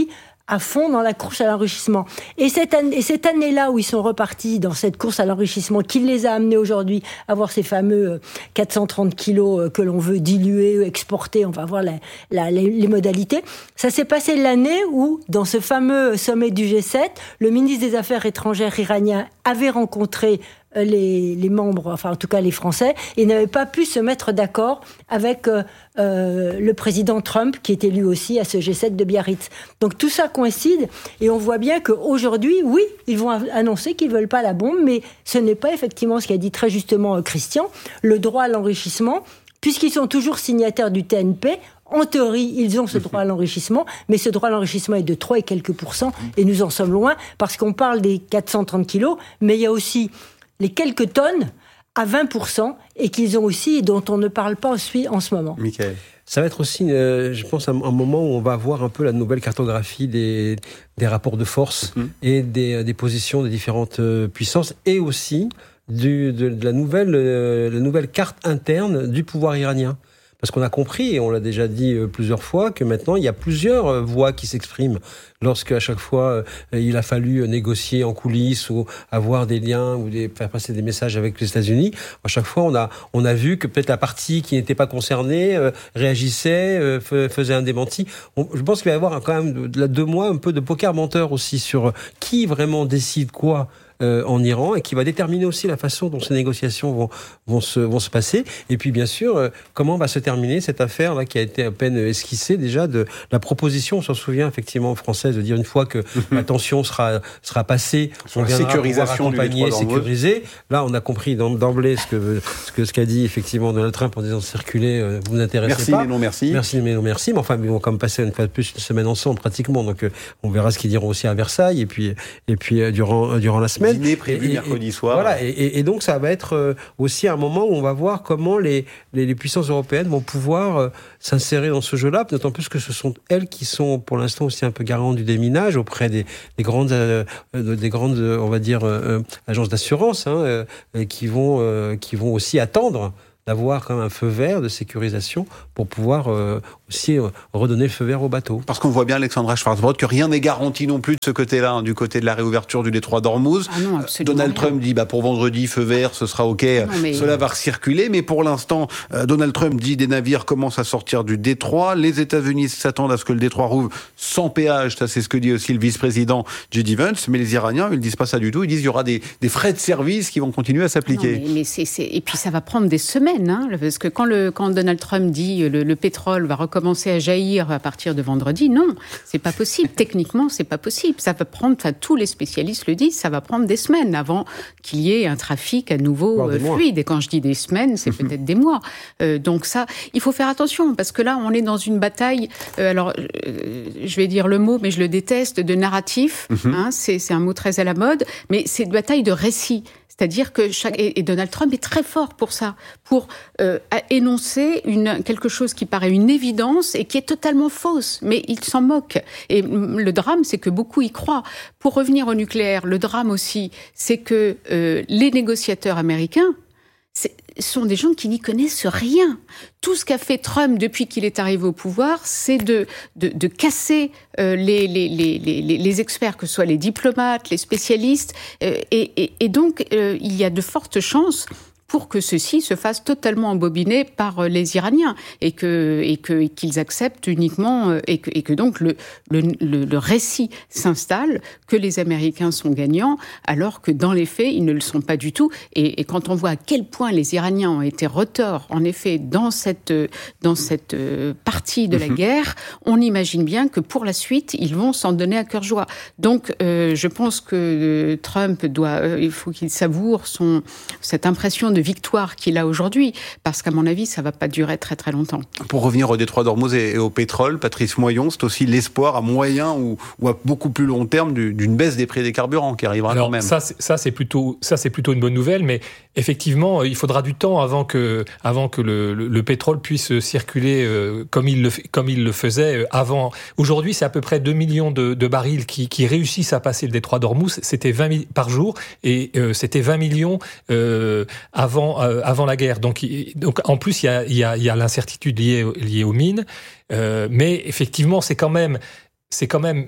à fond dans la course à l'enrichissement. Et cette, année, et cette année-là où ils sont repartis dans cette course à l'enrichissement, qui les a amenés aujourd'hui à voir ces fameux quatre cent trente kilos que l'on veut diluer, exporter, on va voir la, la, les, les modalités, ça s'est passé l'année où, dans ce fameux sommet du G sept, le ministre des Affaires étrangères iranien avait rencontré Les, les membres, enfin en tout cas les Français, et n'avaient pas pu se mettre d'accord avec euh, euh, le président Trump, qui était lui aussi à ce G sept de Biarritz. Donc tout ça coïncide, et on voit bien qu'aujourd'hui, oui, ils vont annoncer qu'ils ne veulent pas la bombe, mais ce n'est pas effectivement ce qu'a dit très justement Christian, le droit à l'enrichissement, puisqu'ils sont toujours signataires du T N P. En théorie, ils ont ce droit à l'enrichissement, mais ce droit à l'enrichissement est de trois et quelques pourcents, et nous en sommes loin, parce qu'on parle des quatre cent trente kilos, mais il y a aussi les quelques tonnes à vingt pour cent et qu'ils ont aussi et dont on ne parle pas aussi en ce moment. Michael. Ça va être aussi, euh, je pense, un, un moment où on va voir un peu la nouvelle cartographie des, des rapports de force mmh. et des, des positions des différentes euh, puissances, et aussi du, de, de la, nouvelle, euh, la nouvelle carte interne du pouvoir iranien. Parce qu'on a compris, et on l'a déjà dit plusieurs fois, que maintenant, il y a plusieurs voix qui s'expriment. Lorsque, à chaque fois, il a fallu négocier en coulisses ou avoir des liens ou des, faire passer des messages avec les États-Unis, à chaque fois, on a, on a vu que peut-être la partie qui n'était pas concernée euh, réagissait, euh, faisait un démenti. On, je pense qu'il va y avoir quand même, de, de deux mois, un peu de poker menteur aussi sur qui vraiment décide quoi Euh, en Iran, et qui va déterminer aussi la façon dont ces négociations vont, vont, se, vont se passer. Et puis, bien sûr, euh, comment va se terminer cette affaire-là qui a été à peine esquissée déjà de la proposition, on s'en souvient effectivement française, de dire une fois que la tension sera, sera passée, sur on la sécurisation du détroit d'Ormuz. Sécuriser. Là, on a compris d'emblée ce que ce que ce qu'a dit effectivement Donald Trump en disant circuler, euh, vous n'intéressez merci, pas. Merci, mais non merci. Merci, mais non merci. Mais enfin, ils vont quand même passer une fois de plus une semaine ensemble pratiquement. Donc, euh, on verra ce qu'ils diront aussi à Versailles et puis et puis euh, durant euh, durant la semaine. Dîner prévu et, mercredi soir. Voilà, et, et, et donc ça va être aussi un moment où on va voir comment les, les, les puissances européennes vont pouvoir euh, s'insérer dans ce jeu-là, d'autant plus que ce sont elles qui sont pour l'instant aussi un peu garantes du déminage auprès des, des grandes, euh, des grandes, on va dire, euh, agences d'assurance, hein, euh, qui vont, euh, qui vont aussi attendre d'avoir quand même un feu vert de sécurisation pour pouvoir euh, aussi euh, redonner le feu vert au bateau. Parce qu'on voit bien, Alexandra Schwarzbrod, que rien n'est garanti non plus de ce côté-là, hein, du côté de la réouverture du détroit d'Ormuz. Ah non, Donald rien. Trump dit bah, pour vendredi, feu vert, ce sera OK, non, mais... cela va circuler. Mais pour l'instant, euh, Donald Trump dit des navires commencent à sortir du détroit. Les États-Unis s'attendent à ce que le détroit rouvre sans péage. Ça, c'est ce que dit aussi le vice-président J D Vance. Mais les Iraniens, ils ne disent pas ça du tout. Ils disent qu'il y aura des, des frais de service qui vont continuer à s'appliquer. Non, mais, mais c'est, c'est... Et puis ça va prendre des semaines. Hein, parce que quand, le, quand Donald Trump dit le, le pétrole va recommencer à jaillir à partir de vendredi, non, c'est pas possible. Techniquement, c'est pas possible. Ça va prendre, enfin, tous les spécialistes le disent, ça va prendre des semaines avant qu'il y ait un trafic à nouveau euh, fluide. Et quand je dis des semaines, c'est peut-être des mois. Euh, donc ça, il faut faire attention parce que là, on est dans une bataille. Euh, alors, euh, je vais dire le mot, mais je le déteste, de narratif. Mm-hmm. Hein, c'est, c'est un mot très à la mode, mais c'est une bataille de récit. C'est-à-dire que chaque, et Donald Trump est très fort pour ça, pour euh, énoncer une, quelque chose qui paraît une évidence et qui est totalement fausse, mais il s'en moque. Et le drame, c'est que beaucoup y croient. Pour revenir au nucléaire, le drame aussi, c'est que euh, les négociateurs américains c'est, sont des gens qui n'y connaissent rien. Tout ce qu'a fait Trump depuis qu'il est arrivé au pouvoir, c'est de, de, de casser euh, les, les, les, les, les experts, que ce soit les diplomates, les spécialistes. Euh, et, et, et donc, euh, il y a de fortes chances pour que ceci se fasse totalement embobiner par les Iraniens et que et que et qu'ils acceptent uniquement et que et que donc le le le, le récit s'installe que les Américains sont gagnants alors que dans les faits ils ne le sont pas du tout et, et quand on voit à quel point les Iraniens ont été retors en effet dans cette dans cette partie de la mmh. guerre, on imagine bien que pour la suite ils vont s'en donner à cœur joie. Donc euh, je pense que Trump doit euh, il faut qu'il savoure son cette impression de victoire qu'il a aujourd'hui, parce qu'à mon avis, ça ne va pas durer très très longtemps. Pour revenir au détroit d'Ormuz et au pétrole, Patrice Moyon, c'est aussi l'espoir à moyen ou, ou à beaucoup plus long terme d'une baisse des prix des carburants qui arrivera Alors, quand même. Ça, c'est, ça, c'est plutôt, ça, c'est plutôt une bonne nouvelle, mais effectivement, il faudra du temps avant que, avant que le, le, le pétrole puisse circuler euh, comme, il le, comme il le faisait avant. Aujourd'hui, c'est à peu près deux millions de, de barils qui, qui réussissent à passer le détroit d'Ormuz. C'était vingt mille par jour et euh, c'était vingt millions euh, avant Avant, euh, avant la guerre. Donc, donc en plus, il y a, il y a, il y a l'incertitude liée, liée aux mines. Euh, mais effectivement, c'est quand même, c'est quand même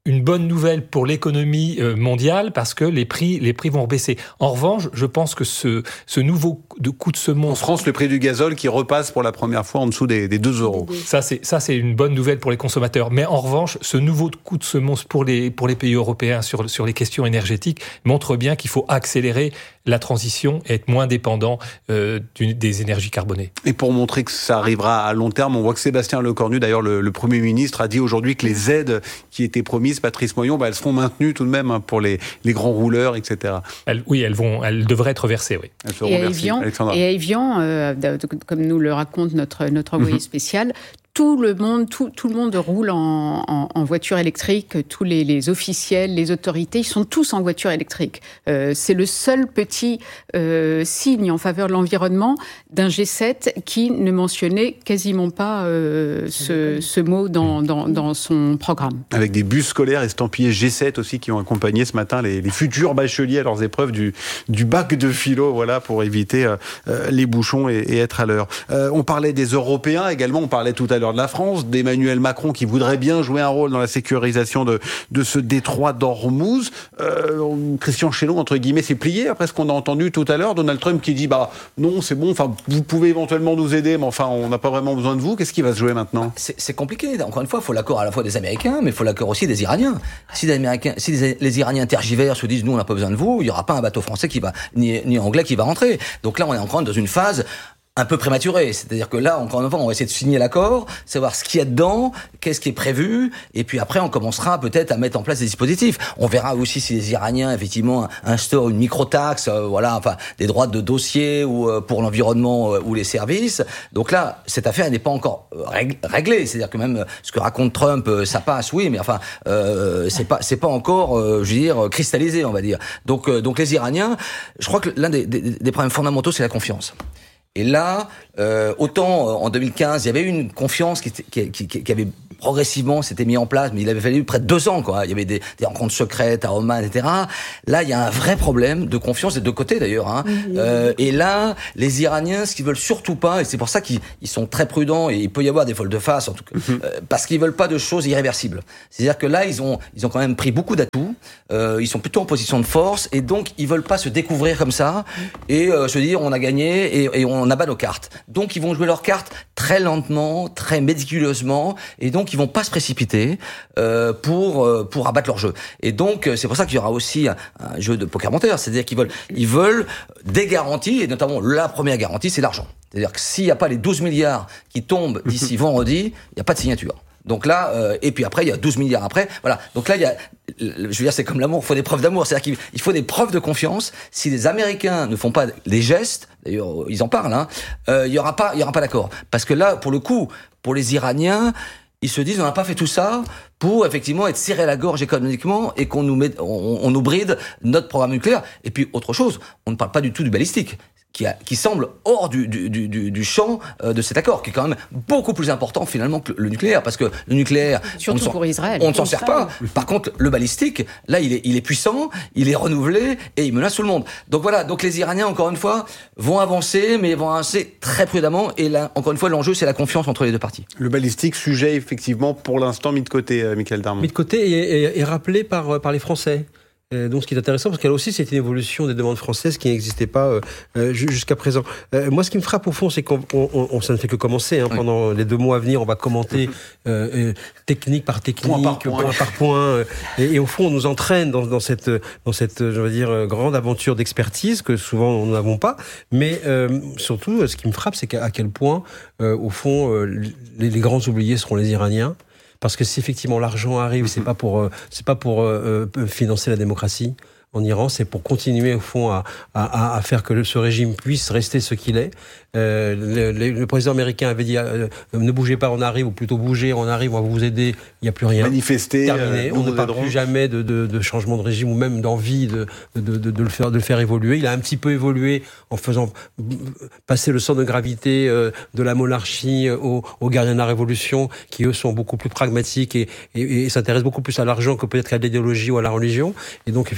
une bonne nouvelle pour l'économie mondiale parce que les prix, les prix vont baisser. En revanche, je pense que ce, ce nouveau de coup de semonce... En France, le prix du gazole qui repasse pour la première fois en dessous des, des deux euros. Ça, c'est, ça, c'est une bonne nouvelle pour les consommateurs. Mais en revanche, ce nouveau coup de semonce pour les, pour les pays européens sur, sur les questions énergétiques montre bien qu'il faut accélérer la transition et être moins dépendant euh, du, des énergies carbonées. Et pour montrer que ça arrivera à long terme, on voit que Sébastien Lecornu, d'ailleurs le, le Premier ministre, a dit aujourd'hui que les aides qui étaient promises, Patrice Moyon, bah, elles seront maintenues tout de même hein, pour les, les grands rouleurs, et cetera. Elles, oui, elles, vont, elles devraient être versées, oui. Elles seront et, versées. À Evian, et à Evian, euh, comme nous le raconte notre, notre envoyé mm-hmm. spécial, tout le monde, tout, tout le monde roule en, en, en voiture électrique. Tous les, les officiels, les autorités, ils sont tous en voiture électrique. Euh, c'est le seul petit euh, signe en faveur de l'environnement d'un G sept qui ne mentionnait quasiment pas euh, ce, ce mot dans, dans, dans son programme. Avec des bus scolaires estampillés G sept aussi qui ont accompagné ce matin les, les futurs bacheliers à leurs épreuves du, du bac de philo, voilà, pour éviter euh, les bouchons et, et être à l'heure. Euh, on parlait des Européens également, on parlait tout à l'heure de la France, d'Emmanuel Macron qui voudrait bien jouer un rôle dans la sécurisation de, de ce détroit d'Ormuz. Euh, Christian Chélon, entre guillemets, s'est plié après ce qu'on a entendu tout à l'heure. Donald Trump qui dit bah non, c'est bon, enfin vous pouvez éventuellement nous aider, mais enfin on n'a pas vraiment besoin de vous. Qu'est-ce qui va se jouer maintenant ? c'est, c'est compliqué. Encore une fois, il faut l'accord à la fois des Américains, mais il faut l'accord aussi des Iraniens. Si les Américains, si les, les Iraniens tergiversent, se disent nous on n'a pas besoin de vous, il n'y aura pas un bateau français qui va ni, ni anglais qui va rentrer. Donc là, on est encore dans une phase un peu prématuré, c'est-à-dire que là, encore une fois, on va essayer de signer l'accord, savoir ce qu'il y a dedans, qu'est-ce qui est prévu, et puis après, on commencera peut-être à mettre en place des dispositifs. On verra aussi si les Iraniens, effectivement, instaurent une micro-taxe, euh, voilà, enfin, des droits de dossier ou euh, pour l'environnement euh, ou les services. Donc là, cette affaire n'est pas encore euh, réglée, c'est-à-dire que même euh, ce que raconte Trump, euh, ça passe, oui, mais enfin, euh, c'est pas, c'est pas encore, euh, je veux dire, cristallisé, on va dire. Donc, euh, donc les Iraniens, je crois que l'un des, des, des problèmes fondamentaux, c'est la confiance. Et là, euh, autant euh, en deux mille quinze, il y avait une confiance qui, qui, qui, qui avait progressivement s'était mis en place, mais il avait fallu près de deux ans, quoi. Il y avait des, des rencontres secrètes à Oman, et cetera. Là, il y a un vrai problème de confiance des deux côtés, d'ailleurs. Hein. Mmh. Euh, et là, les Iraniens, ce qu'ils veulent surtout pas, et c'est pour ça qu'ils ils sont très prudents, et il peut y avoir des volte-face, en tout cas, mmh. euh, parce qu'ils veulent pas de choses irréversibles. C'est-à-dire que là, ils ont, ils ont quand même pris beaucoup d'atouts. Euh, ils sont plutôt en position de force, et donc ils veulent pas se découvrir comme ça et euh, se dire on a gagné et, et on abat nos cartes. Donc ils vont jouer leurs cartes très lentement, très méticuleusement, et donc ils vont pas se précipiter euh, pour euh, pour abattre leur jeu. Et donc c'est pour ça qu'il y aura aussi un, un jeu de poker menteur, c'est-à-dire qu'ils veulent ils veulent des garanties, et notamment la première garantie, c'est l'argent. C'est-à-dire que s'il n'y a pas les douze milliards qui tombent d'ici vendredi, il n'y a pas de signature. Donc là, euh, et puis après, il y a douze milliards après. Voilà. Donc là, il y a, je veux dire, c'est comme l'amour, il faut des preuves d'amour. C'est-à-dire qu'il faut des preuves de confiance. Si les Américains ne font pas les gestes, d'ailleurs, ils en parlent, hein, euh, il y aura pas, il y aura pas d'accord. Parce que là, pour le coup, pour les Iraniens, ils se disent, on n'a pas fait tout ça pour effectivement être serré à la gorge économiquement et qu'on nous met, on, on nous bride notre programme nucléaire. Et puis autre chose, on ne parle pas du tout du balistique. Qui, a, qui semble hors du, du, du, du champ euh, de cet accord, qui est quand même beaucoup plus important finalement que le nucléaire, parce que le nucléaire, surtout on pour Israël, on ne s'en sert pas. Par contre, le balistique, là, il est, il est puissant, il est renouvelé et il menace tout le monde. Donc voilà, donc les Iraniens, encore une fois, vont avancer, mais vont avancer très prudemment. Et là, encore une fois, l'enjeu, c'est la confiance entre les deux parties. Le balistique, sujet effectivement pour l'instant mis de côté, euh, Michael Darmon. Mis de côté et, et, et rappelé par, par les Français. Donc, ce qui est intéressant, parce qu'elle aussi, c'est une évolution des demandes françaises qui n'existait pas euh, jusqu'à présent. Euh, moi, ce qui me frappe au fond, c'est qu'on on, on, ça ne fait que commencer. Hein, oui. Pendant les deux mois à venir, on va commenter euh, technique par technique, point par point, point, par point euh, et, et au fond, on nous entraîne dans, dans cette, dans cette, je veux dire, grande aventure d'expertise que souvent nous n'avons pas. Mais euh, surtout, ce qui me frappe, c'est qu'à à quel point, euh, au fond, euh, les, les grands oubliés seront les Iraniens. Parce que si effectivement l'argent arrive, c'est pas pour euh, c'est pas pour euh, financer la démocratie en Iran, c'est pour continuer au fond à, à, à faire que ce régime puisse rester ce qu'il est. Euh, le, le, le président américain avait dit euh, ne bougez pas, on arrive, ou plutôt bougez, on arrive, on va vous aider. Il n'y a plus rien. Manifester. Terminé. Euh, on ne parle plus jamais de, de, de changement de régime ou même d'envie de, de, de, de le faire, de le faire évoluer. Il a un petit peu évolué en faisant passer le centre de gravité euh, de la monarchie aux, aux gardiens de la révolution, qui eux sont beaucoup plus pragmatiques et, et, et s'intéressent beaucoup plus à l'argent que peut-être à l'idéologie ou à la religion. Et donc effectivement, c'est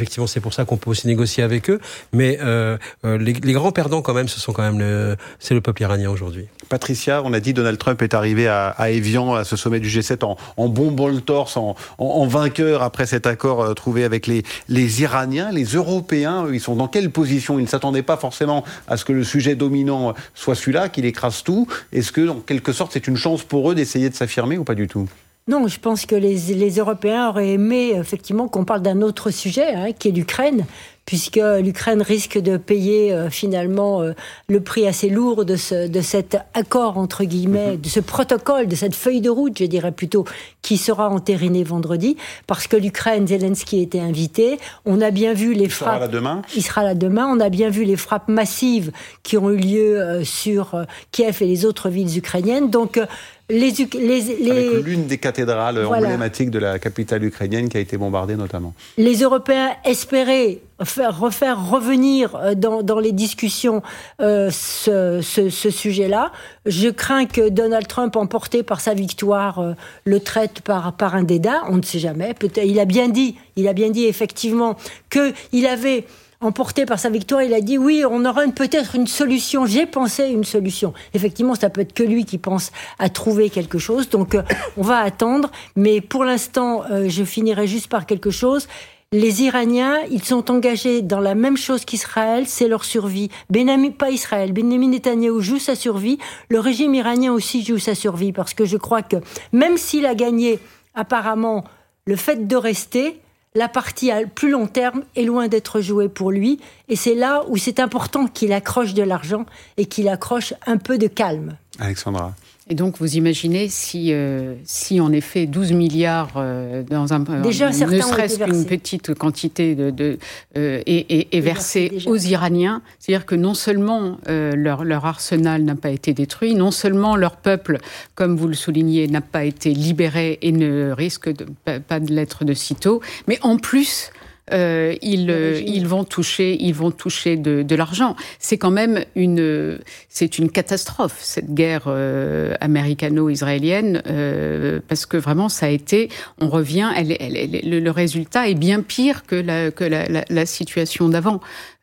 pour ça qu'on peut aussi négocier avec eux. Mais euh, les, les grands perdants, quand même, ce sont quand même le, c'est le peuple iranien aujourd'hui. Patricia, on a dit Donald Trump est arrivé à, à Évian, à ce sommet du G sept, en, en bombant le torse, en, en, en vainqueur après cet accord euh, trouvé avec les, les Iraniens. Les Européens, eux, ils sont dans quelle position? Ils ne s'attendaient pas forcément à ce que le sujet dominant soit celui-là, qu'il écrase tout. Est-ce que, en quelque sorte, c'est une chance pour eux d'essayer de s'affirmer ou pas du tout? Non, je pense que les, les Européens auraient aimé effectivement qu'on parle d'un autre sujet, hein, qui est l'Ukraine, puisque l'Ukraine risque de payer euh, finalement euh, le prix assez lourd de, ce, de cet accord, entre guillemets, de ce protocole, de cette feuille de route, je dirais plutôt, qui sera entériné vendredi, parce que l'Ukraine, Zelensky était invité. On a bien vu les il frappes... Il sera là demain Il sera là demain. On a bien vu les frappes massives qui ont eu lieu euh, sur euh, Kiev et les autres villes ukrainiennes. Donc... Euh, Les, les, les... Avec l'une des cathédrales voilà. emblématiques de la capitale ukrainienne qui a été bombardée notamment. Les Européens espéraient faire, refaire revenir dans, dans les discussions euh, ce, ce, ce sujet-là. Je crains que Donald Trump, emporté par sa victoire, euh, le traite par, par un dédain. On ne sait jamais. Peut-être, il a bien dit, il a bien dit effectivement qu'il avait... emporté par sa victoire, il a dit oui, on aura une, peut-être une solution. J'ai pensé une solution. Effectivement, ça peut être que lui qui pense à trouver quelque chose. Donc, euh, on va attendre. Mais pour l'instant, euh, je finirai juste par quelque chose. Les Iraniens, ils sont engagés dans la même chose qu'Israël, c'est leur survie. Benjamin, pas Israël, Benjamin Netanyahou joue sa survie. Le régime iranien aussi joue sa survie. Parce que je crois que même s'il a gagné, apparemment, le fait de rester... la partie à plus long terme est loin d'être jouée pour lui. Et c'est là où c'est important qu'il accroche de l'argent et qu'il accroche un peu de calme. Alexandra. Et donc, vous imaginez si, euh, si en effet, douze milliards euh, dans un... Déjà, euh, certains ne serait-ce qu'une petite quantité de, de, euh, est, est, est versée aux Iraniens, c'est-à-dire que non seulement euh, leur, leur arsenal n'a pas été détruit, non seulement leur peuple, comme vous le soulignez, n'a pas été libéré et ne risque de, pas, pas de l'être de sitôt, mais en plus... Euh, ils, euh, ils vont toucher, ils vont toucher de, de l'argent. C'est quand même une, c'est une catastrophe cette guerre euh, américano-israélienne euh, parce que vraiment ça a été, on revient, elle, elle, elle, le, le résultat est bien pire que la, que la, la, la situation d'avant.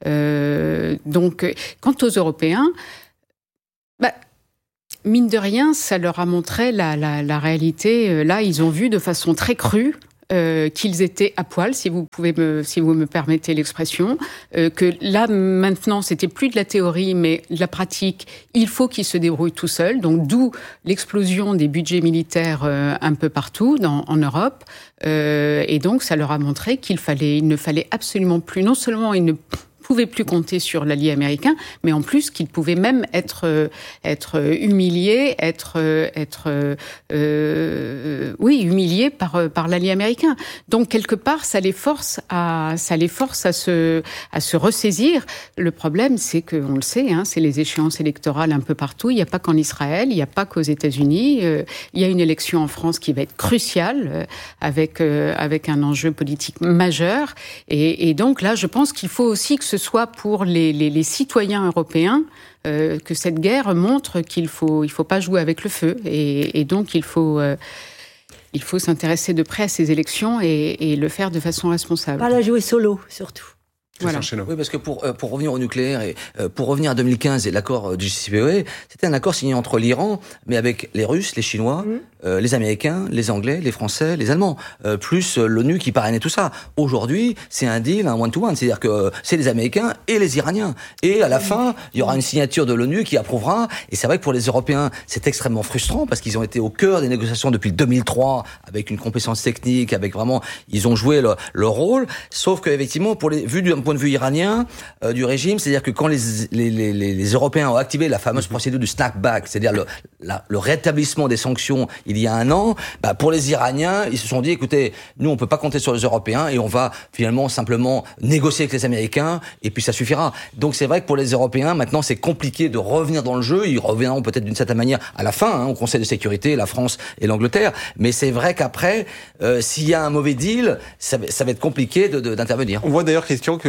Euh, donc, quant aux Européens, bah, mine de rien, ça leur a montré la, la, la réalité. Là, ils ont vu de façon très crue. Euh, qu'ils étaient à poil, si vous pouvez me, si vous me permettez l'expression, euh, que là maintenant c'était plus de la théorie mais de la pratique. Il faut qu'ils se débrouillent tout seuls. Donc d'où l'explosion des budgets militaires euh, un peu partout dans, en Europe. Euh, et donc ça leur a montré qu'il fallait, il ne fallait absolument plus. Non seulement ils ne pouvaient plus compter sur l'allié américain, mais en plus qu'ils pouvaient même être euh, être humiliés, être être euh, oui humiliés par par l'allié américain. Donc quelque part, ça les force à ça les force à se à se ressaisir. Le problème, c'est que on le sait, hein, c'est les échéances électorales un peu partout. Il n'y a pas qu'en Israël, il n'y a pas qu'aux États-Unis. Euh, il y a une élection en France qui va être cruciale euh, avec euh, avec un enjeu politique majeur. Et, et donc là, je pense qu'il faut aussi que ce soit pour les, les, les citoyens européens, euh, que cette guerre montre qu'il faut, il faut pas jouer avec le feu. Et, et donc, il faut, euh, il faut s'intéresser de près à ces élections et, et le faire de façon responsable. Pas la jouer solo, surtout. Voilà. Oui, parce que pour, euh, pour revenir au nucléaire et euh, pour revenir à deux mille quinze et l'accord du J C P O A, c'était un accord signé entre l'Iran, mais avec les Russes, les Chinois, mmh. euh, les Américains, les Anglais, les Français, les Allemands, euh, plus euh, l'ONU qui parrainait tout ça. Aujourd'hui, c'est un deal, un one-to-one, c'est-à-dire que euh, c'est les Américains et les Iraniens. Et à la fin, il y aura une signature de l'ONU qui approuvera. Et c'est vrai que pour les Européens, c'est extrêmement frustrant parce qu'ils ont été au cœur des négociations depuis deux mille trois, avec une compétence technique, avec vraiment, ils ont joué le, leur rôle. Sauf que effectivement, pour les, vu d'un point de vue iranien, Euh, du régime, c'est-à-dire que quand les, les, les, les Européens ont activé la fameuse procédure du snapback, c'est-à-dire le, la, le rétablissement des sanctions il y a un an, bah pour les Iraniens, ils se sont dit, écoutez, nous on peut pas compter sur les Européens et on va finalement simplement négocier avec les Américains et puis ça suffira. Donc c'est vrai que pour les Européens, maintenant c'est compliqué de revenir dans le jeu. Ils reviendront peut-être d'une certaine manière à la fin, hein, au Conseil de sécurité, la France et l'Angleterre. Mais c'est vrai qu'après, euh, s'il y a un mauvais deal, ça, ça va être compliqué de, de, d'intervenir. On voit d'ailleurs, Christian, que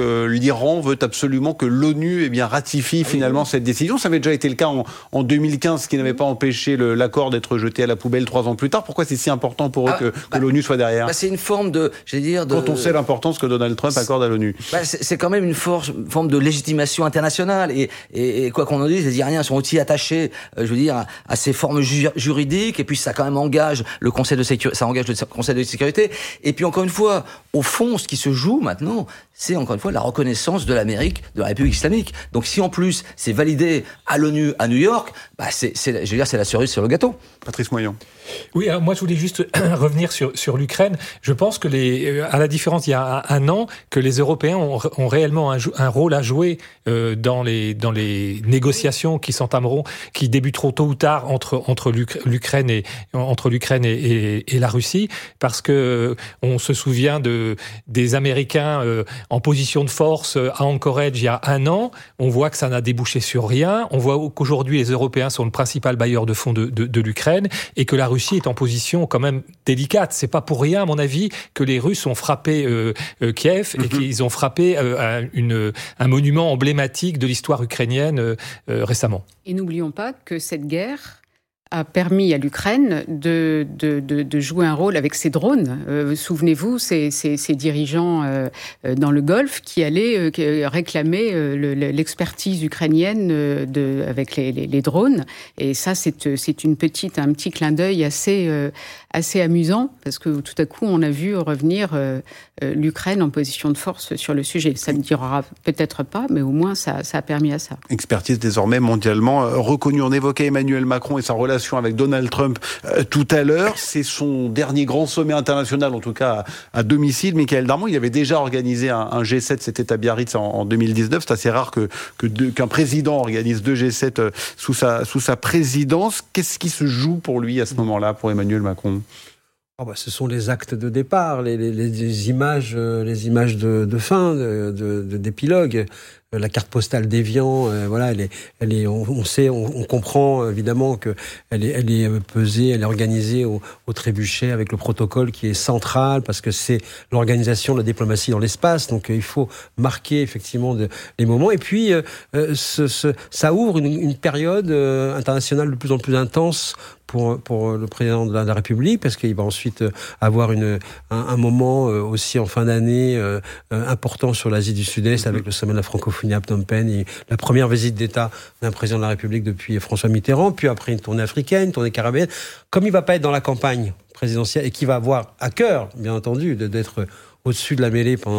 que l'Iran veut absolument que l'ONU eh bien, ratifie finalement cette décision. Ça avait déjà été le cas en, en deux mille quinze, ce qui n'avait pas empêché le, l'accord d'être jeté à la poubelle trois ans plus tard. Pourquoi c'est si important pour eux ah, que, bah, que l'ONU soit derrière bah, C'est une forme de... J'allais dire de... Quand on sait l'importance que Donald Trump accorde à l'ONU. Bah, c'est, c'est quand même une force, forme de légitimation internationale. Et, et, et quoi qu'on en dise, les Iraniens sont aussi attachés, euh, je veux dire, à, à ces formes ju- juridiques. Et puis ça quand même engage le Conseil de sécurité, ça engage le Conseil de sécurité. Et puis encore une fois, au fond, ce qui se joue maintenant, c'est encore une fois la reconnaissance de l'Amérique, de la République islamique. Donc si en plus c'est validé à l'ONU à New York, bah c'est, c'est, je veux dire, c'est la cerise sur le gâteau. Patrice Moyon. Oui, alors moi je voulais juste revenir sur sur l'Ukraine. Je pense que les, à la différence il y a un, un an, que les Européens ont, ont réellement un, un rôle à jouer euh, dans les dans les négociations qui s'entameront, qui débuteront tôt ou tard entre entre l'Ukraine et entre l'Ukraine et, et, et la Russie, parce que on se souvient de des Américains euh, en position de force à Anchorage il y a un an. On voit que ça n'a débouché sur rien. On voit qu'aujourd'hui les Européens sont le principal bailleur de fonds de, de, de l'Ukraine et que la Russie est en position quand même délicate. C'est pas pour rien, à mon avis, que les Russes ont frappé euh, euh, Kiev et mm-hmm. qu'ils ont frappé euh, une, un monument emblématique de l'histoire ukrainienne euh, euh, récemment. Et n'oublions pas que cette guerre a permis à l'Ukraine de, de, de, de jouer un rôle avec ses drones. Euh, souvenez-vous, ces, ces, ces dirigeants euh, dans le Golfe qui allaient euh, réclamer euh, le, l'expertise ukrainienne euh, de, avec les, les, les drones. Et ça, c'est, c'est une petite, un petit clin d'œil assez, euh, assez amusant, parce que tout à coup, on a vu revenir euh, euh, l'Ukraine en position de force sur le sujet. Ça ne durera peut-être pas, mais au moins, ça, ça a permis à ça. Expertise désormais mondialement euh, reconnue. On évoquait Emmanuel Macron et sa relation avec Donald Trump euh, tout à l'heure. C'est son dernier grand sommet international, en tout cas à, à domicile. Michael Darmon, il avait déjà organisé un, un G sept, c'était à Biarritz en, en deux mille dix-neuf. C'est assez rare que, que de, qu'un président organise deux G sept euh, sous, sa, sous sa présidence. Qu'est-ce qui se joue pour lui à ce moment-là, pour Emmanuel Macron ? Oh bah, ce sont les actes de départ, les, les, les images, euh, les images de, de fin, de, de, de, d'épilogue. Euh, la carte postale d'Évian, euh, voilà, elle est, elle est, on, on sait, on, on comprend évidemment que elle est, elle est pesée, elle est organisée au, au trébuchet avec le protocole qui est central parce que c'est l'organisation de la diplomatie dans l'espace. Donc euh, il faut marquer effectivement de, les moments. Et puis euh, ce, ce, ça ouvre une, une période euh, internationale de plus en plus intense pour, pour le président de la, de la République, parce qu'il va ensuite avoir une, un, un moment euh, aussi en fin d'année euh, important sur l'Asie du Sud-Est, avec le sommet de la francophonie à Phnom Penh, et la première visite d'État d'un président de la République depuis François Mitterrand, puis après une tournée africaine, une tournée caribéenne. Comme il ne va pas être dans la campagne présidentielle et qu'il va avoir à cœur, bien entendu, de, d'être au-dessus de la mêlée pendant